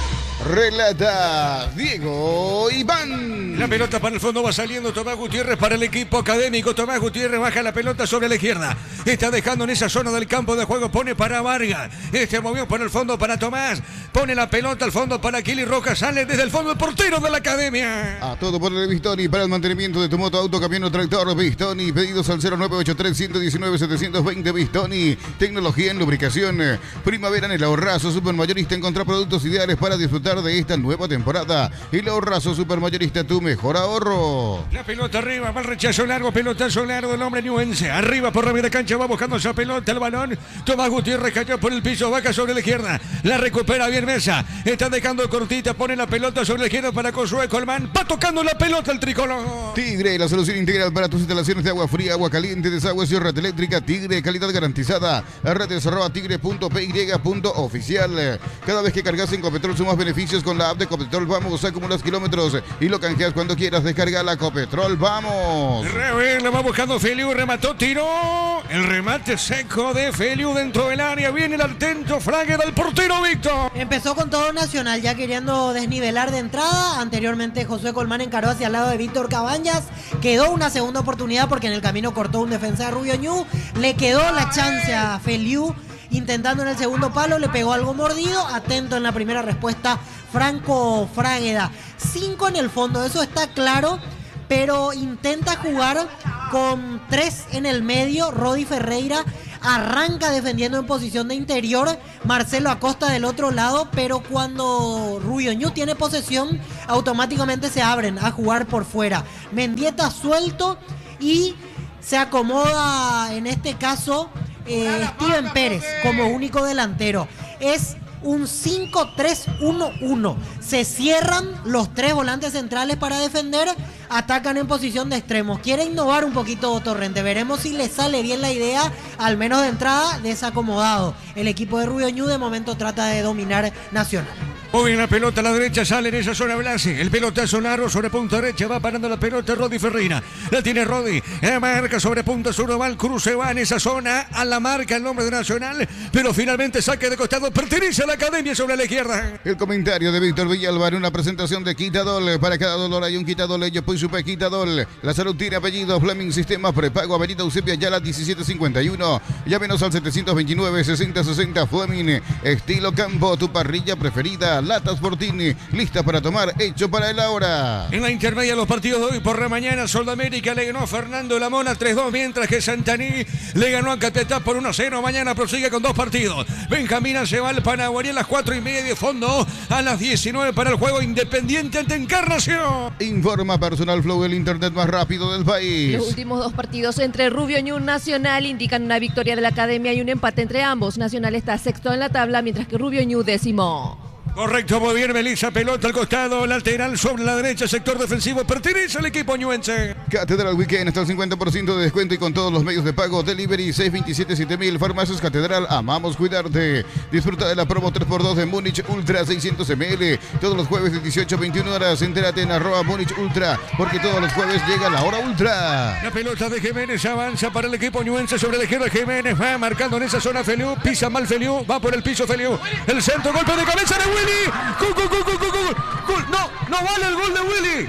Relata Diego Iván. La pelota para el fondo va saliendo Tomás Gutiérrez para el equipo académico. Tomás Gutiérrez baja la pelota sobre la izquierda. Está dejando en esa zona del campo de juego. Pone para Vargas. Este movió por el fondo para Tomás. Pone la pelota al fondo para Kili Rojas. Sale desde el fondo el portero de la academia. A todo por el Bistoni. Para el mantenimiento de tu moto, auto, camión o tractor. Bistoni. Pedidos al cero nueve ocho tres, uno uno nueve, siete dos cero. Bistoni. Tecnología en lubricación. Primavera en el Ahorrazo Supermayorista. Encontrar productos ideales para disfrutar de esta nueva temporada. El Ahorrazo Supermayorista, tu mejor ahorro. La pelota arriba, va el rechazo largo, pelotazo largo del hombre ñuense. Arriba por la media cancha, va buscando esa pelota, el balón. Tomás Gutiérrez cayó por el piso, baja sobre la izquierda. La recupera bien Mesa. Está dejando cortita, pone la pelota sobre la izquierda para Josué Colmán. Va tocando la pelota el tricolor. Tigre, la solución integral para tus instalaciones de agua fría, agua caliente, desagüe y red eléctrica. Tigre, calidad garantizada. Redes arroba tigre punto p y punto oficial. Cada vez que cargas en Copetrol sumas beneficios con la app de Copetrol. Vamos, acumulas kilómetros y lo canjeas cuando quieras. Descarga la Copetrol. Vamos. Revés, la va buscando Feliu, remató, tiró. El remate seco de Feliu dentro del área. Viene el atento flague del portero Víctor. Empezó con todo Nacional, ya queriendo desnivelar de entrada. Anteriormente Josué Colmán encaró hacia el lado de Víctor Cabañas. Quedó una segunda oportunidad porque en el camino cortó un defensa de Rubio Ñu. Le quedó la chance a Feliu. Intentando en el segundo palo, le pegó algo mordido. Atento en la primera respuesta, Franco Frágueda. Cinco en el fondo, eso está claro, pero intenta jugar con tres en el medio. Rodi Ferreira arranca defendiendo en posición de interior, Marcelo Acosta del otro lado, pero cuando Rubio Ñu tiene posesión, automáticamente se abren a jugar por fuera. Mendieta suelto y se acomoda en este caso eh, Steven Pérez como único delantero. Es un cinco tres uno uno. Se cierran los tres volantes centrales para defender, atacan en posición de extremos. Quiere innovar un poquito Torrente. Veremos si le sale bien la idea, al menos de entrada, desacomodado. El equipo de Rubio Ñu de momento trata de dominar Nacional. Muy bien, la pelota a la derecha, sale en esa zona Blasi. El pelotazo largo sobre punta derecha, va parando la pelota Rodi Ferreira. La tiene Rodi, la marca sobre punta sur, va el cruce, va en esa zona, a la marca el nombre de Nacional, pero finalmente saque de costado, pertenece a la academia sobre la izquierda. El comentario de Víctor Villalba en una presentación de Quitadol. Para cada dolor hay un Quitadol, ellos pues supe Quitadol. La salud tiene apellido, Fleming Sistema Prepago, Avenida Eusebia Yala diecisiete cincuenta y uno. Llámenos al setecientos veintinueve, sesenta sesenta Fleming. Estilo campo, tu parrilla preferida. Latas Fortini, lista para tomar, hecho para el ahora. En la intermedia los partidos de hoy por la mañana, Sol de América le ganó a Fernando Lamona tres dos, mientras que Santaní le ganó a Catetá por uno a cero. Mañana prosigue con dos partidos. Benjamín se va al Panaguarí a las cuatro y media de fondo, a las diecinueve para el juego Independiente ante Encarnación. Informa Personal Flow, el internet más rápido del país. Los últimos dos partidos entre Rubio Ñu y Nacional indican una victoria de la academia y un empate entre ambos. Nacional está sexto en la tabla, mientras que Rubio Ñu décimo. Correcto, muy bien, Melissa, pelota al costado, lateral sobre la derecha, sector defensivo, pertenece al equipo ñuense. Catedral Weekend, hasta el cincuenta por ciento de descuento y con todos los medios de pago. Delivery seis veintisiete siete mil, Farmacias Catedral, amamos cuidarte. Disfruta de la promo tres por dos de Múnich Ultra seiscientos mililitros, todos los jueves de dieciocho a veintiuna horas. Entérate en arroba Múnich Ultra, porque todos los jueves llega la hora ultra. La pelota de Jiménez avanza para el equipo ñuense sobre la izquierda. Jiménez va marcando en esa zona Feliu, pisa mal Feliu, va por el piso Feliu. El centro, golpe de cabeza de Willy. Gol, gol, gol, gol, gol, gol, gol. No, no vale el gol de Willy.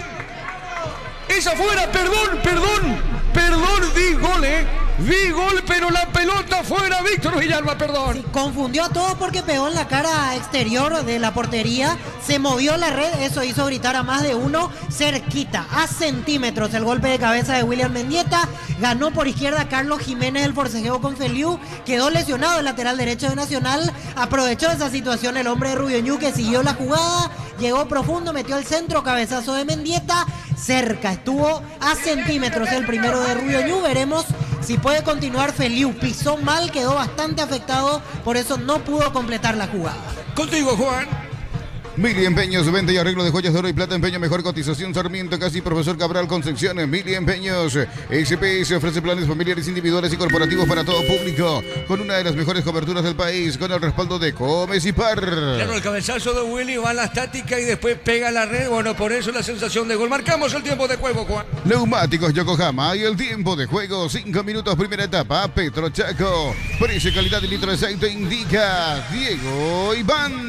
Esa fuera, perdón, perdón, perdón, vi gol, eh. Vi gol, pero la pelota fuera, Víctor Villalba, perdón. Sí, confundió a todos porque pegó en la cara exterior de la portería, se movió la red, eso hizo gritar a más de uno, cerquita, a centímetros el golpe de cabeza de William Mendieta. Ganó por izquierda Carlos Jiménez el forcejeo con Feliu, quedó lesionado el lateral derecho de Nacional, aprovechó esa situación el hombre de Rubio Ñu que siguió la jugada, llegó profundo, metió el centro, cabezazo de Mendieta, cerca, estuvo a centímetros el primero de Rubio Ñu. Veremos si puede continuar. Feliu pisó mal, quedó bastante afectado, por eso no pudo completar la jugada. Contigo, Juan. Mili Empeños, venta y arreglo de joyas de oro y plata, empeño, mejor cotización, Sarmiento, casi Profesor Cabral, Concepción. Mili Empeños, S P S ofrece planes familiares, individuales y corporativos para todo público, con una de las mejores coberturas del país, con el respaldo de Comes y Par. Claro, el cabezazo de Willy va a la estática y después pega la red, bueno, por eso la sensación de gol. Marcamos el tiempo de juego, Juan. Neumáticos Yokohama y el tiempo de juego, cinco minutos, primera etapa, Petro Chaco. Precio, calidad de litro de aceite indica Diego Iván.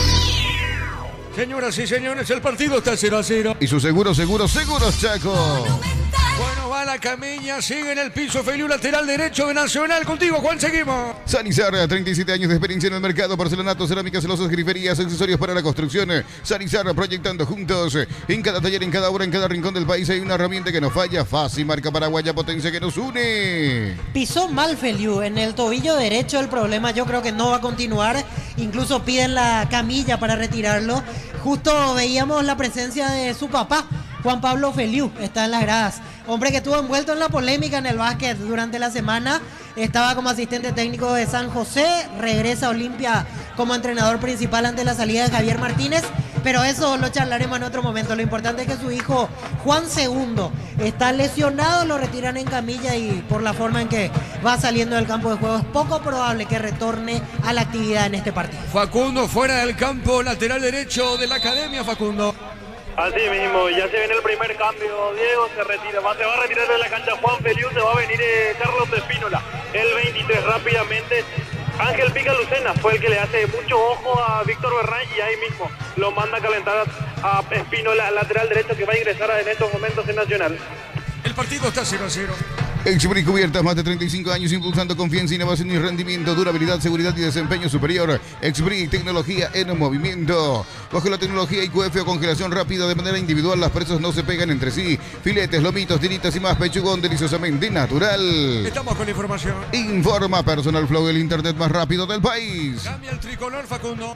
Señoras y señores, el partido está cero a cero. Y su seguro, seguro, seguros Chaco. Bueno, va la camilla, sigue en el piso Feliu, lateral derecho de Nacional. Contigo, Juan, seguimos. Sanizar, treinta y siete años de experiencia en el mercado, porcelanato, cerámicas, celosas, griferías, accesorios para la construcción. Sanizar, proyectando juntos. En cada taller, en cada obra, en cada rincón del país hay una herramienta que nos falla. Fácil, marca paraguaya, potencia que nos une. Pisó mal Feliu en el tobillo derecho, el problema yo creo que no va a continuar. Incluso piden la camilla para retirarlo. Justo veíamos la presencia de su papá, Juan Pablo Feliu, está en las gradas. Hombre que estuvo envuelto en la polémica en el básquet durante la semana. Estaba como asistente técnico de San José, regresa a Olimpia como entrenador principal ante la salida de Javier Martínez. Pero eso lo charlaremos en otro momento. Lo importante es que su hijo Juan segundo está lesionado, lo retiran en camilla y por la forma en que va saliendo del campo de juego es poco probable que retorne a la actividad en este partido. Facundo fuera del campo, lateral derecho de la academia, Facundo. Así mismo, ya se viene el primer cambio, Diego se retira, va, se va a retirar de la cancha Juan Feliu, se va a venir eh, Carlos Espínola, el veintitrés rápidamente. Ángel Pica Lucena fue el que le hace mucho ojo a Víctor Bernal y ahí mismo lo manda a calentar a Espínola, lateral derecho que va a ingresar en estos momentos en Nacional. El partido está cero a cero. Exbrick Cubiertas, más de treinta y cinco años impulsando confianza, innovación y rendimiento, durabilidad, seguridad y desempeño superior. Exbrick, tecnología en movimiento. Bajo la tecnología I Q F o congelación rápida de manera individual, las presas no se pegan entre sí. Filetes, lomitos, tiritas y más, pechugón deliciosamente natural. Estamos con la información. Informa Personal Flow, el internet más rápido del país. Cambia el tricolor, Facundo.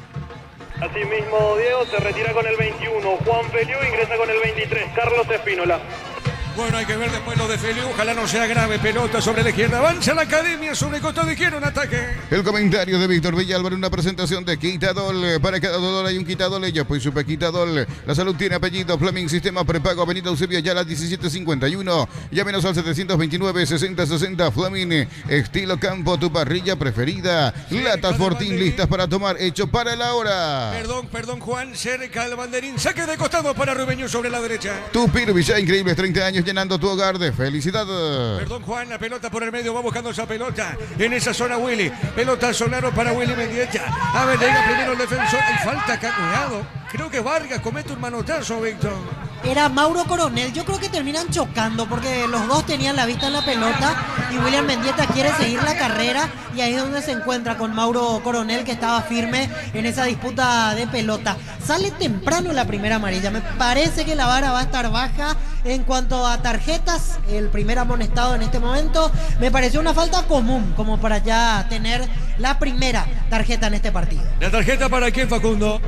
Asimismo, Diego se retira con el veintiuno. Juan Feliu ingresa con el veintitrés. Carlos Espínola. Bueno, hay que ver después lo de Feliu. Ojalá no sea grave. Pelota sobre la izquierda. Avanza la academia sobre el costado izquierdo. Un ataque. El comentario de Víctor Villalba en una presentación de Quitadol. Para cada dolor hay un Quitadol. Ella pues supe Quitadol. La salud tiene apellido. Fleming Sistema Prepago. Avenida Eusebio Ayala diecisiete cincuenta y uno. Llámenos al setecientos veintinueve sesenta sesenta. Fleming. Estilo campo. Tu parrilla preferida. Latas Fortín listas para tomar. Hecho para la hora. Perdón, perdón, Juan. Cerca el banderín. Saque de costado para Rubeño sobre la derecha. Tu Pirvilla. Increíbles treinta años llenando tu hogar de felicidad. Perdón, Juan, la pelota por el medio, va buscando esa pelota en esa zona Willy, pelota Solaro para Willy Mendieta. A ver, llega primero el defensor, hay falta acá, cuidado, creo que Vargas comete un manotazo, Víctor. Era Mauro Coronel, yo creo que terminan chocando porque los dos tenían la vista en la pelota y William Mendieta quiere seguir la carrera y ahí es donde se encuentra con Mauro Coronel que estaba firme en esa disputa de pelota. Sale temprano la primera amarilla, me parece que la vara va a estar baja en cuanto a tarjetas, el primer amonestado en este momento, me pareció una falta común como para ya tener la primera tarjeta en este partido. ¿La tarjeta para quién, Facundo?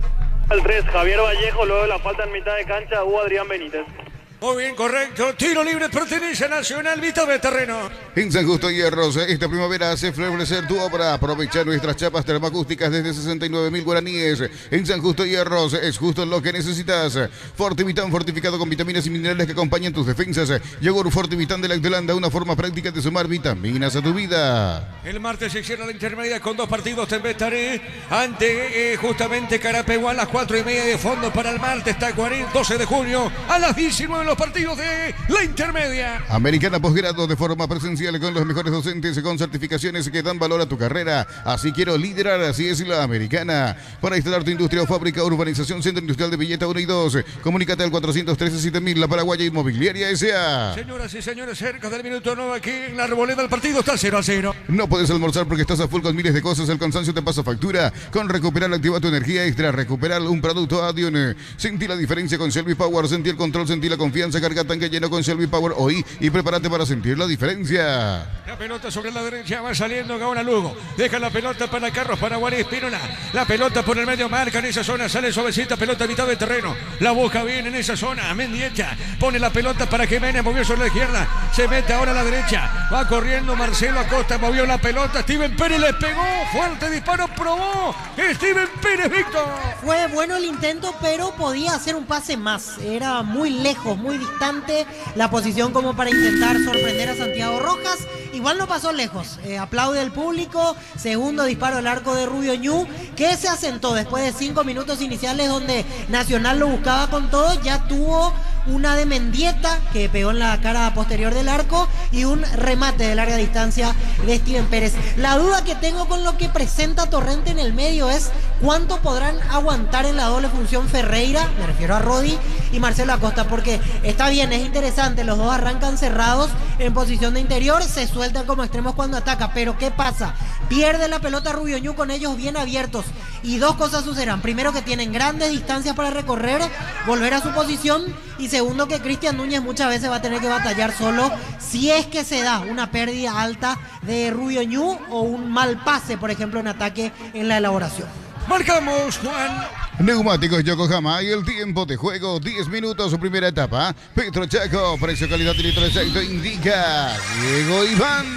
Al tres, Javier Vallejo, luego de la falta en mitad de cancha, hubo Adrián Benítez. Muy bien, correcto. Tiro libre pertenece a Nacional, mitad de terreno. En San Justo Hierros, esta primavera hace florecer tu obra. Aprovecha nuestras chapas termoacústicas desde sesenta y nueve mil guaraníes. En San Justo Hierros es justo lo que necesitas. Fortivitán fortificado con vitaminas y minerales que acompañan tus defensas. Yogur Fortivitán de Lactolanda, una forma práctica de sumar vitaminas a tu vida. El martes se cierra la intermedia con dos partidos en Bestaré ante eh, justamente Carapeguá a las cuatro y media de fondo para el martes. Tacuarí, doce de junio a las diecinueve. Los partidos de la intermedia. Americana Posgrado de forma presencial con los mejores docentes con certificaciones que dan valor a tu carrera. Así quiero liderar, así es la Americana. Para instalar tu industria o fábrica, urbanización, centro industrial de Villeta uno y dos. Comunícate al cuatrocientos trece siete mil, La Paraguaya Inmobiliaria S A. Señoras y señores, cerca del minuto nueve aquí en la Arboleda, el partido está cero a cero. No puedes almorzar porque estás a full con miles de cosas, el cansancio te pasa factura. Con Recuperar activa tu energía extra, Recuperar un producto Adion. Sentí la diferencia con Shelby Power, sentí el control, sentí la confianza. Carga tanque lleno con Shelby Power hoy y prepárate para sentir la diferencia. La pelota sobre la derecha va saliendo Gaona Lugo. Deja la pelota para Carlos, para Guarí Espínola. La pelota por el medio marca en esa zona. Sale suavecita, pelota a mitad de terreno. La busca bien en esa zona. Mendieta pone la pelota para Jiménez. Movió sobre la izquierda. Se mete ahora a la derecha. Va corriendo Marcelo Acosta. Movió la pelota. Steven Pérez le pegó. Fuerte disparo. Probó. Steven Pérez, Víctor. Fue bueno el intento, pero podía hacer un pase más. Era muy lejos, muy distante la posición como para intentar sorprender a Santiago Rojas. Igual no pasó lejos. Eh, aplaude el público. Segundo disparo al arco de Rubio Ñu, que se asentó después de cinco minutos iniciales donde Nacional lo buscaba con todo. Ya tuvo una de Mendieta que pegó en la cara posterior del arco y un remate de larga distancia de Steven Pérez. La duda que tengo con lo que presenta Torrente en el medio es cuánto podrán aguantar en la doble función Ferreira, me refiero a Rodi y Marcelo Acosta, porque está bien, es interesante, los dos arrancan cerrados en posición de interior, se sueltan como extremos cuando ataca, pero ¿qué pasa? Pierde la pelota Rubio Ñu con ellos bien abiertos y dos cosas sucederán. Primero, que tienen grandes distancias para recorrer, volver a su posición, y segundo, que Cristian Núñez muchas veces va a tener que batallar solo si es que se da una pérdida alta de Rubio Ñu o un mal pase, por ejemplo, en ataque en la elaboración. Marcamos, Juan. Neumáticos Yokohama y el tiempo de juego, diez minutos, su primera etapa. Petro Chaco, precio, calidad y litro exacto indica Diego Iván.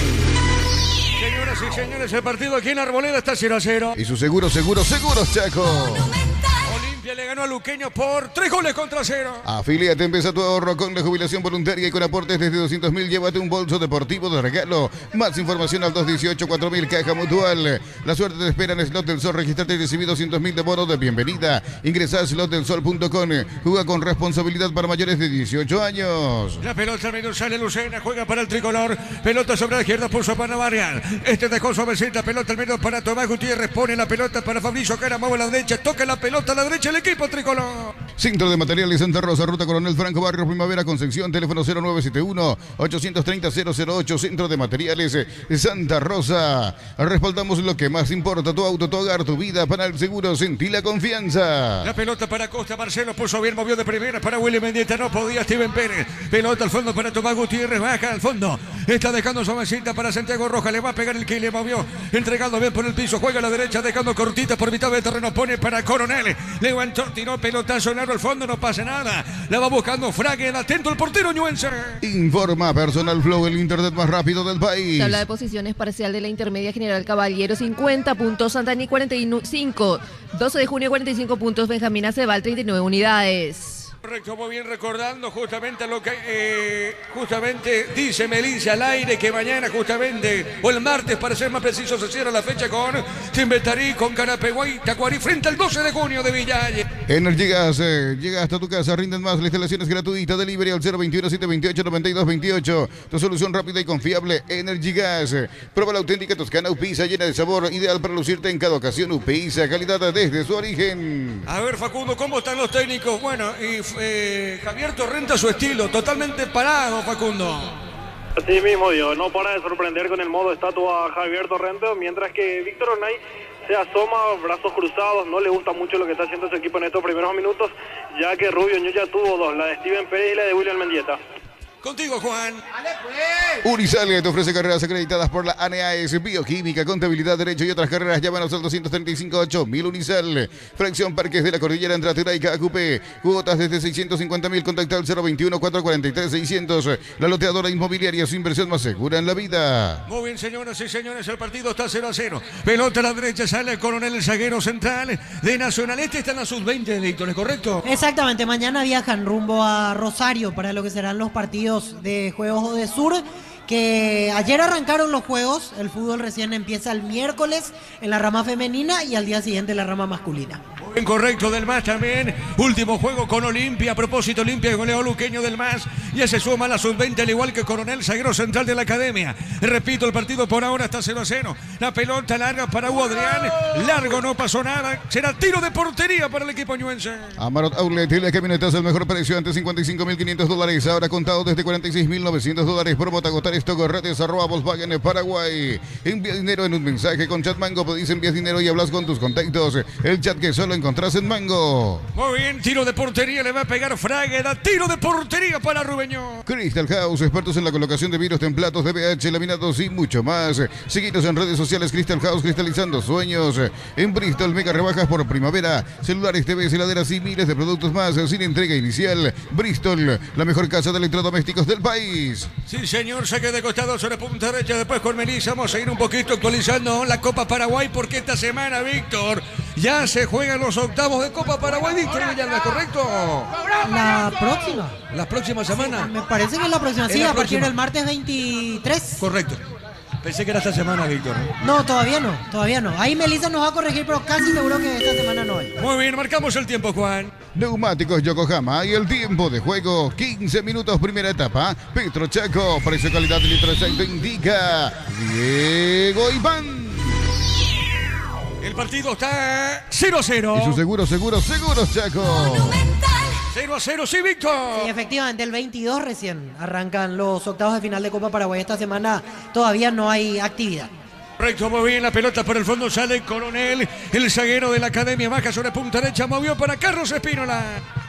Señoras y señores, el partido aquí en Arboleda está cero a cero. Y su seguro, seguro, seguros Chaco. Olimpia le ganó a Luqueño por tres goles contra cero. Afíliate, empieza tu ahorro con la jubilación voluntaria y con aportes desde doscientos mil. Llévate un bolso deportivo de regalo. Más información al dos dieciocho cuatro mil, Caja Mutual. La suerte te espera en Slot del Sol. Registrate y recibí doscientos mil de bono de bienvenida. Ingresa a slot del sol punto com. Juega con responsabilidad para mayores de dieciocho años. La pelota al medio sale Lucena, juega para el tricolor. Pelota sobre la izquierda, puso para Marian. Este dejó suavecita, pelota al medio para Tomás Gutiérrez. Pone la pelota para Fabricio Cara, mueve a la derecha, toca la pelota a la derecha el equipo tricolor. Centro de Materiales Santa Rosa, Ruta Coronel Franco, Barrio Primavera, Concepción, teléfono cero nueve siete uno, ocho tres cero, cero cero ocho, Centro de Materiales Santa Rosa. Respaldamos lo que más importa, tu auto, tu hogar, tu vida. Panal Seguro, sentí la confianza. La pelota para Costa, Marcelo puso bien, movió de primera para Willy Mendieta, no podía Steven Pérez. Pelota al fondo para Tomás Gutiérrez, baja al fondo. Está dejando suavecita para Santiago Roja, le va a pegar el que le movió. Entregando bien por el piso, juega a la derecha, dejando cortita por mitad del terreno, pone para Coronel. Levantó, tiró pelotazo largo al fondo, no pasa nada. La va buscando Frague, atento el portero ñuense. Informa Personal Flow, el internet más rápido del país. Tabla de posiciones parcial de la intermedia General Caballero, cincuenta puntos, Santani cuarenta y cinco, doce de junio cuarenta y cinco puntos, Benjamín Acebal treinta y nueve unidades. Correcto, muy bien, recordando justamente lo que eh, justamente dice Melissa al aire, que mañana justamente, o el martes para ser más preciso, se cierra la fecha con Timbetarí, con Carapeguay, Tacuarí, frente al doce de junio de Villalle. Energy Gas, eh, llega hasta tu casa, rinden más, la instalación es gratuita, delivery al cero veintiuno, siete veintiocho, noventa y dos veintiocho. Tu solución rápida y confiable, Energy Gas. Prueba la auténtica Toscana Upisa, llena de sabor, ideal para lucirte en cada ocasión. Upisa, calidad desde su origen. A ver, Facundo, ¿cómo están los técnicos? Bueno, y eh, Javier Torrenta su estilo, totalmente parado, Facundo. Así mismo, Diego, no para de sorprender con el modo estatua Javier Torrente, mientras que Víctor Onay se asoma, brazos cruzados, no le gusta mucho lo que está haciendo su equipo en estos primeros minutos, ya que Rubio Ñu ya tuvo dos, la de Steven Pérez y la de William Mendieta. Contigo, Juan. Unisal te ofrece carreras acreditadas por la A N A S, Bioquímica, Contabilidad, Derecho y otras carreras. Llámanos al doscientos treinta y cinco ocho mil Unisal. Fracción Parques de la Cordillera entre Aturaica, Acupé. Cuotas desde seiscientos cincuenta mil. Contacta al cero veintiuno, cuatrocientos cuarenta y tres, seiscientos. La loteadora inmobiliaria, su inversión más segura en la vida. Muy bien, señoras y señores, el partido está cero a cero. Pelota a la derecha, sale el Coronel, el zaguero central de Nacional. Este está en la sub veinte de Víctor, ¿es correcto? Exactamente, mañana viajan rumbo a Rosario para lo que serán los partidos de Juegos de Sur, que ayer arrancaron los juegos. El fútbol recién empieza el miércoles en la rama femenina y al día siguiente la rama masculina. Bien, correcto, del M A S también. Último juego con Olimpia. A propósito, Olimpia, goleador luqueño del M A S. Ya se suma a la sub veinte, al igual que Coronel, zaguero central de la academia. Repito, el partido por ahora está cero a cero. La pelota larga para Hugo Adrián. Largo, no pasó nada. Será tiro de portería para el equipo ñuense. Amarot Outlet, la camioneta es el mejor precio, antes cincuenta y cinco mil quinientos dólares. Ahora contado desde cuarenta y seis mil novecientos dólares. Promo agotar esto, redes arroba Volkswagen Paraguay. Envía dinero en un mensaje con Chat Mango. Podéis enviar dinero y hablas con tus contactos. El chat que solo encontrás en Mango. Muy bien, tiro de portería, le va a pegar Frague. Da tiro de portería para Rubeño. Crystal House, expertos en la colocación de vidrios, templados, D V H, laminados y mucho más. Seguidos en redes sociales, Crystal House, cristalizando sueños. En Bristol, mega rebajas por primavera. Celulares, T Vs, heladeras y miles de productos más sin entrega inicial. Bristol, la mejor casa de electrodomésticos del país. Sí, señor, saque de costado sobre punta derecha, después con Melissa. Vamos a ir un poquito actualizando la Copa Paraguay, porque esta semana, Víctor, ya se juegan los octavos de Copa Paraguay. Víctor Villalba, ¿correcto? La próxima. ¿La próxima semana? Sí, me parece que es la próxima, ¿Es sí, la a partir próxima? del martes veintitrés. Correcto. Pensé que era esta semana, Víctor. No, todavía no, todavía no. Ahí Melissa nos va a corregir, pero casi seguro que esta semana no hay. Muy bien, marcamos el tiempo, Juan. Neumáticos Yokohama y el tiempo de juego, quince minutos, primera etapa. Petro Chaco, precio calidad litro aceite indica Diego Iván. El partido está cero a cero. Y su seguro, seguro, seguro Chaco. cero a cero, sí, Víctor. Sí, efectivamente, el veintidós recién arrancan los octavos de final de Copa Paraguay. Esta semana todavía no hay actividad. Correcto, muy bien, la pelota por el fondo, sale Coronel, el zaguero de la academia, baja sobre punta derecha, movió para Carlos Espínola.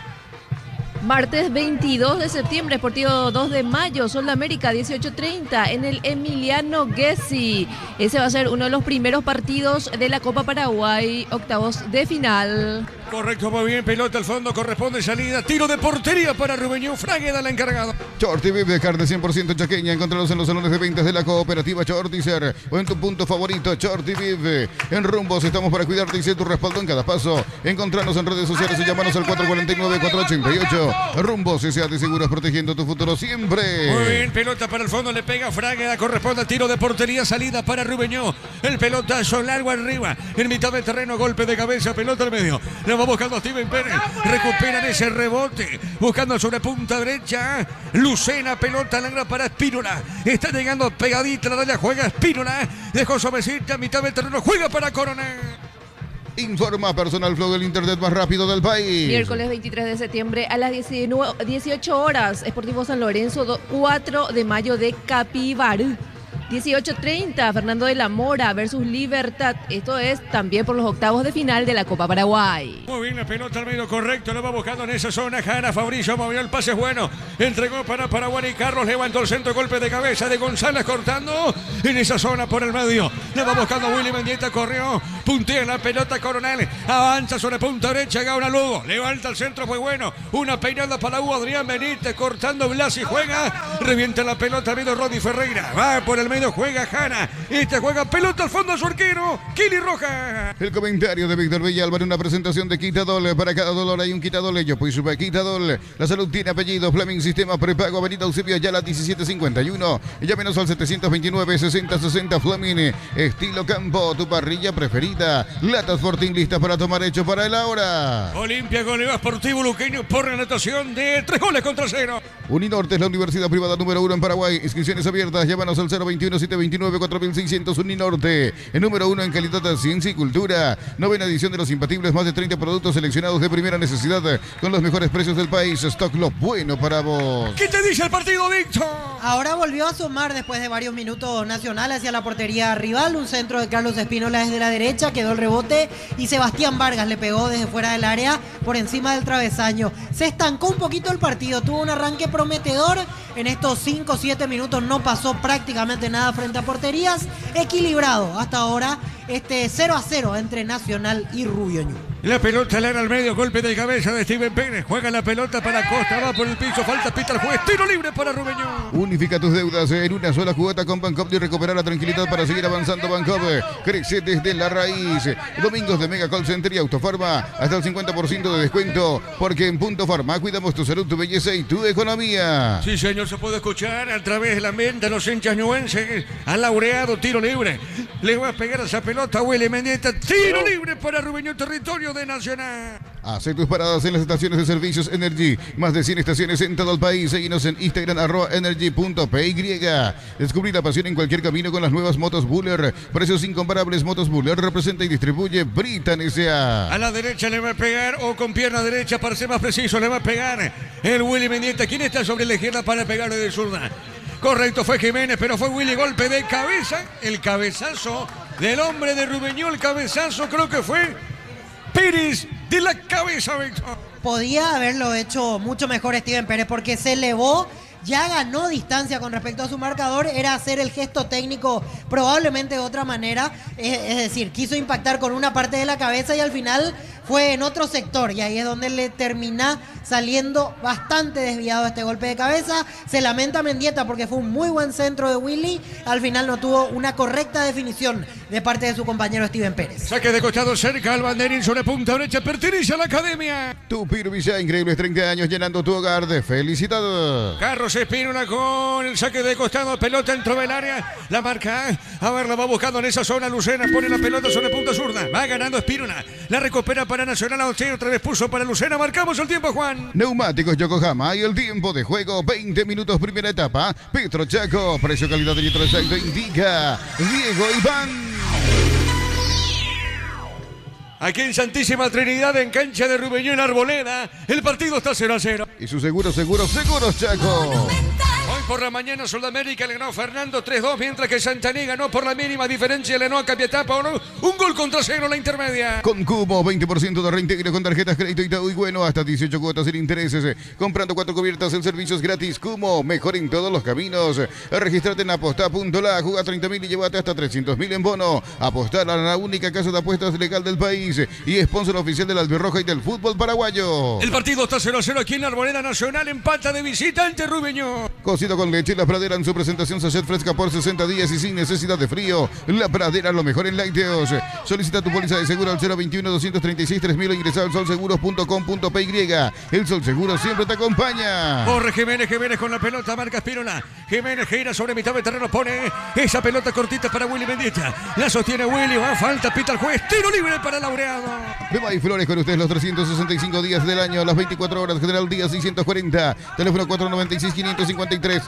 Martes veintidós de septiembre, partido dos de mayo, Sol de América, dieciocho treinta, en el Emiliano Gessi. Ese va a ser uno de los primeros partidos de la Copa Paraguay, octavos de final. Correcto, muy bien, pelota al fondo, corresponde salida, tiro de portería para Rubeño, Fragueda la encargada. Shorty Beef de carne cien por ciento chaqueña, encontralos en los salones de ventas de la cooperativa Shortizer o en tu punto favorito, Shorty Beef. En Rumbos estamos para cuidarte y ser tu respaldo en cada paso. Encontranos en redes sociales y llámanos al cuatro cuatro nueve, cuatro ocho ocho. Rumbos, S A de Seguros, protegiendo tu futuro siempre. Muy bien, pelota para el fondo, le pega Fragueda, corresponde al tiro de portería, salida para Rubeño. El pelotazo largo arriba, en mitad del terreno, golpe de cabeza, pelota al medio. Le va buscando a Steven Pérez, recuperan ese rebote, buscando sobre punta derecha. Lucena, pelota larga para Espínola. Está llegando pegadita la raya, juega Espínola. Dejó suavecita, mitad del terreno, juega para Coronel. informa Personal Flow, del internet más rápido del país. Miércoles veintitrés de septiembre a las dieciocho horas, Sportivo San Lorenzo, cuatro de mayo de Capibarú. dieciocho treinta, Fernando de la Mora versus Libertad. Esto es también por los octavos de final de la Copa Paraguay. Muy bien, la pelota al medio correcto, lo va buscando en esa zona. Jara Fabricio movió el pase, es bueno. Entregó para Paraguay y Carlos levantó el centro, golpe de cabeza de González cortando en esa zona por el medio. Le va buscando Willy Mendieta, corrió, puntea la pelota Coronel, avanza sobre punta derecha, Gauna Lugo, levanta el centro, fue bueno. Una peinada para Hugo Adrián Benítez, cortando Blas y juega, revienta la pelota, medio Roddy Ferreira, va por el medio. Juega Jana, este juega pelota al fondo a su arquero, Kili Roja. El comentario de Víctor Villalba en una presentación de Quitadol. Para cada dolor hay un Quitadol. Yo pues super Quitadol. La salud tiene apellido. Fleming Sistema Prepago, Avenida Eusebio Ayala diecisiete cincuenta y uno. Llámenos al setecientos veintinueve, sesenta sesenta. Fleming, estilo campo, tu parrilla preferida. Latas Fortín listas para tomar, hecho para el ahora. Olimpia Goleo Sportivo Luqueño por la anotación de tres goles contra cero. Uninorte es la universidad privada número uno en Paraguay. Inscripciones abiertas. Llámanos al cero veintiuno, siete veintinueve, cuatro mil seiscientos. Uninorte, el número uno en calidad de ciencia y cultura. Novena edición de Los Imbatibles. Más de treinta productos seleccionados de primera necesidad con los mejores precios del país. Stock lo bueno para vos. ¿Qué te dice el partido, Víctor? Ahora volvió a asomar después de varios minutos Nacional hacia la portería rival. Un centro de Carlos Espínola desde la derecha. Quedó el rebote y Sebastián Vargas le pegó desde fuera del área por encima del travesaño. Se estancó un poquito el partido. Tuvo un arranque prometedor. En estos cinco o siete minutos no pasó prácticamente nada frente a porterías. Equilibrado hasta ahora este cero a cero entre Nacional y Rubio Ñu. La pelota le era al medio, golpe de cabeza de Steven Pérez. Juega la pelota para Costa, va por el piso, falta, pita el juez, tiro libre para Rubio Ñu. Unifica tus deudas en una sola jugada con Bancop y recuperar la tranquilidad para seguir avanzando. Bancop crece desde la raíz. Domingos de Mega Call Center y Autofarma, hasta el cincuenta por ciento de descuento, porque en Punto Farma cuidamos tu salud, tu belleza y tu economía. Sí, señor, se puede escuchar a través de la mente de los hinchas ñuenses. Han laureado tiro libre. Le va a pegar a esa pelota Willy Mendieta. Tiro libre para Rubio Ñu, territorio de Nacional. Hace tus paradas en las estaciones de servicios Energy. Más de cien estaciones en todo el país. Seguinos en Instagram, arroba energy punto py. Descubrí la pasión en cualquier camino con las nuevas motos Buller. Precios incomparables. Motos Buller representa y distribuye Britan S A. A la derecha le va a pegar, o con pierna derecha para ser más preciso, le va a pegar el Willy Mendieta. ¿Quién está sobre la izquierda para pegarle de zurda? Correcto, fue Jiménez, pero fue Willy, golpe de cabeza. El cabezazo del hombre de Rubio Ñu, el cabezazo creo que fue Pérez de la cabeza, Víctor. Podía haberlo hecho mucho mejor Steven Pérez porque se elevó, ya ganó distancia con respecto a su marcador, era hacer el gesto técnico probablemente de otra manera, es, es decir, quiso impactar con una parte de la cabeza y al final fue en otro sector y ahí es donde le termina saliendo bastante desviado este golpe de cabeza. Se lamenta Mendieta porque fue un muy buen centro de Willy, al final no tuvo una correcta definición de parte de su compañero Steven Pérez. Saque de costado cerca al banderín sobre punta derecha, pertenece a la academia. Tu Pirvisa, increíbles treinta años llenando tu hogar de felicidad. Carlos Espínola con el saque de costado, pelota dentro del área, la marca, a ver, la va buscando en esa zona, Lucena pone la pelota sobre punta zurda, va ganando Espínola, la recupera para Nacional, otra vez puso para Lucena, marcamos el tiempo, Juan. Neumáticos Yokohama y el tiempo de juego, veinte minutos primera etapa. Petro Chaco, precio, calidad de litro exacto, indica Diego Iván. Aquí en Santísima Trinidad, en cancha de Rubio Ñu en Arboleda, el partido está cero a cero. Y su seguro, seguro, seguros Chaco. Hoy por la mañana Sudamérica le ganó Fernando tres dos, mientras que Santaní ganó por la mínima diferencia, le ganó a Capiatapa un gol contra cero en la intermedia. Con Cubo, veinte por ciento de reintegro con tarjetas crédito Itaú y bueno, hasta dieciocho cuotas sin intereses. Comprando cuatro cubiertas en servicios gratis. Cubo, mejor en todos los caminos. Registrate en aposta punto la, juega treinta mil y llévate hasta trescientos mil en bono. Apostar a la única casa de apuestas legal del país y sponsor oficial de la Albirroja y del fútbol paraguayo. El partido está cero a cero aquí en la Arboleda. Nacional empata de visita ante Rubio Ñu. Cocido con leche, La Pradera en su presentación sachet fresca por sesenta días y sin necesidad de frío. La Pradera, lo mejor en lácteos. Solicita tu póliza de seguro al cero veintiuno, doscientos treinta y seis, tres mil o ingresa al sol seguros punto com punto py. El Sol Seguro siempre te acompaña. Corre Jiménez, Jiménez con la pelota, marca Espínola. Jiménez gira sobre mitad de terreno, pone esa pelota cortita para Willy Mendieta. La sostiene Willy, va, falta, pita el juez, tiro libre para Laureado. Beba y Flores con ustedes los trescientos sesenta y cinco días del año, las veinticuatro horas, General Día seiscientos cuarenta, teléfono cuatro noventa y seis, quinientos cincuenta y tres.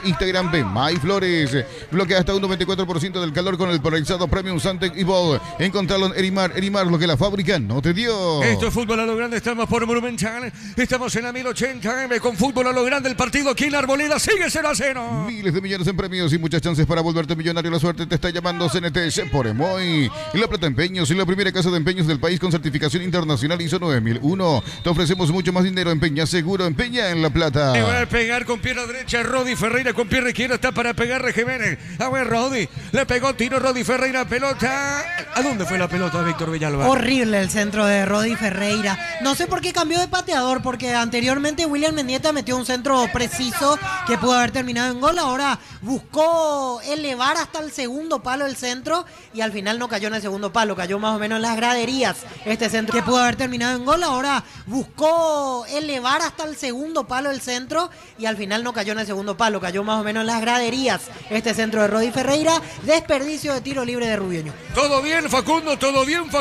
Instagram de My Flores. Bloquea hasta un noventa y cuatro por ciento del calor con el polarizado Premium Suntec Evolve. Encontralo en Erimar. Erimar, lo que la fábrica no te dio. Esto es Fútbol a lo Grande, estamos por Monumental. Estamos en la mil ochenta M con Fútbol a lo Grande. El partido aquí en la Arboleda sigue cero a cero. Miles de millones en premios y muchas chances para volverte millonario. La suerte te está llamando. C N T por Emoy. La Plata Empeños y la primera casa de empeños del país con certificación internacional I S O nueve mil uno. Te ofrecemos mucho más dinero. Empeña seguro. Empeña en La Plata. Le va a pegar con pierna derecha Rodi Ferreira, con pierna izquierda está para pegar Jiménez. A ver, Rodi. Le pegó tiro Rodi Ferreira. Pelota. ¿A dónde fue la pelota, Víctor Villalba? Horrible el centro de Rodi Ferreira. No sé por qué cambió de pateador, porque anteriormente William Mendieta metió un centro preciso que pudo haber terminado en gol. Ahora buscó elevar hasta el segundo palo el centro y al final no cayó en el segundo palo, cayó más o menos en las graderías este centro que pudo haber terminado en gol. Ahora buscó elevar hasta el segundo palo el centro y al final no cayó en el segundo palo, cayó más o menos en las graderías este centro de Rodi Ferreira. Desperdicio de tiro libre de Rubio Ñu. Todo bien, Facundo, todo bien, Facundo.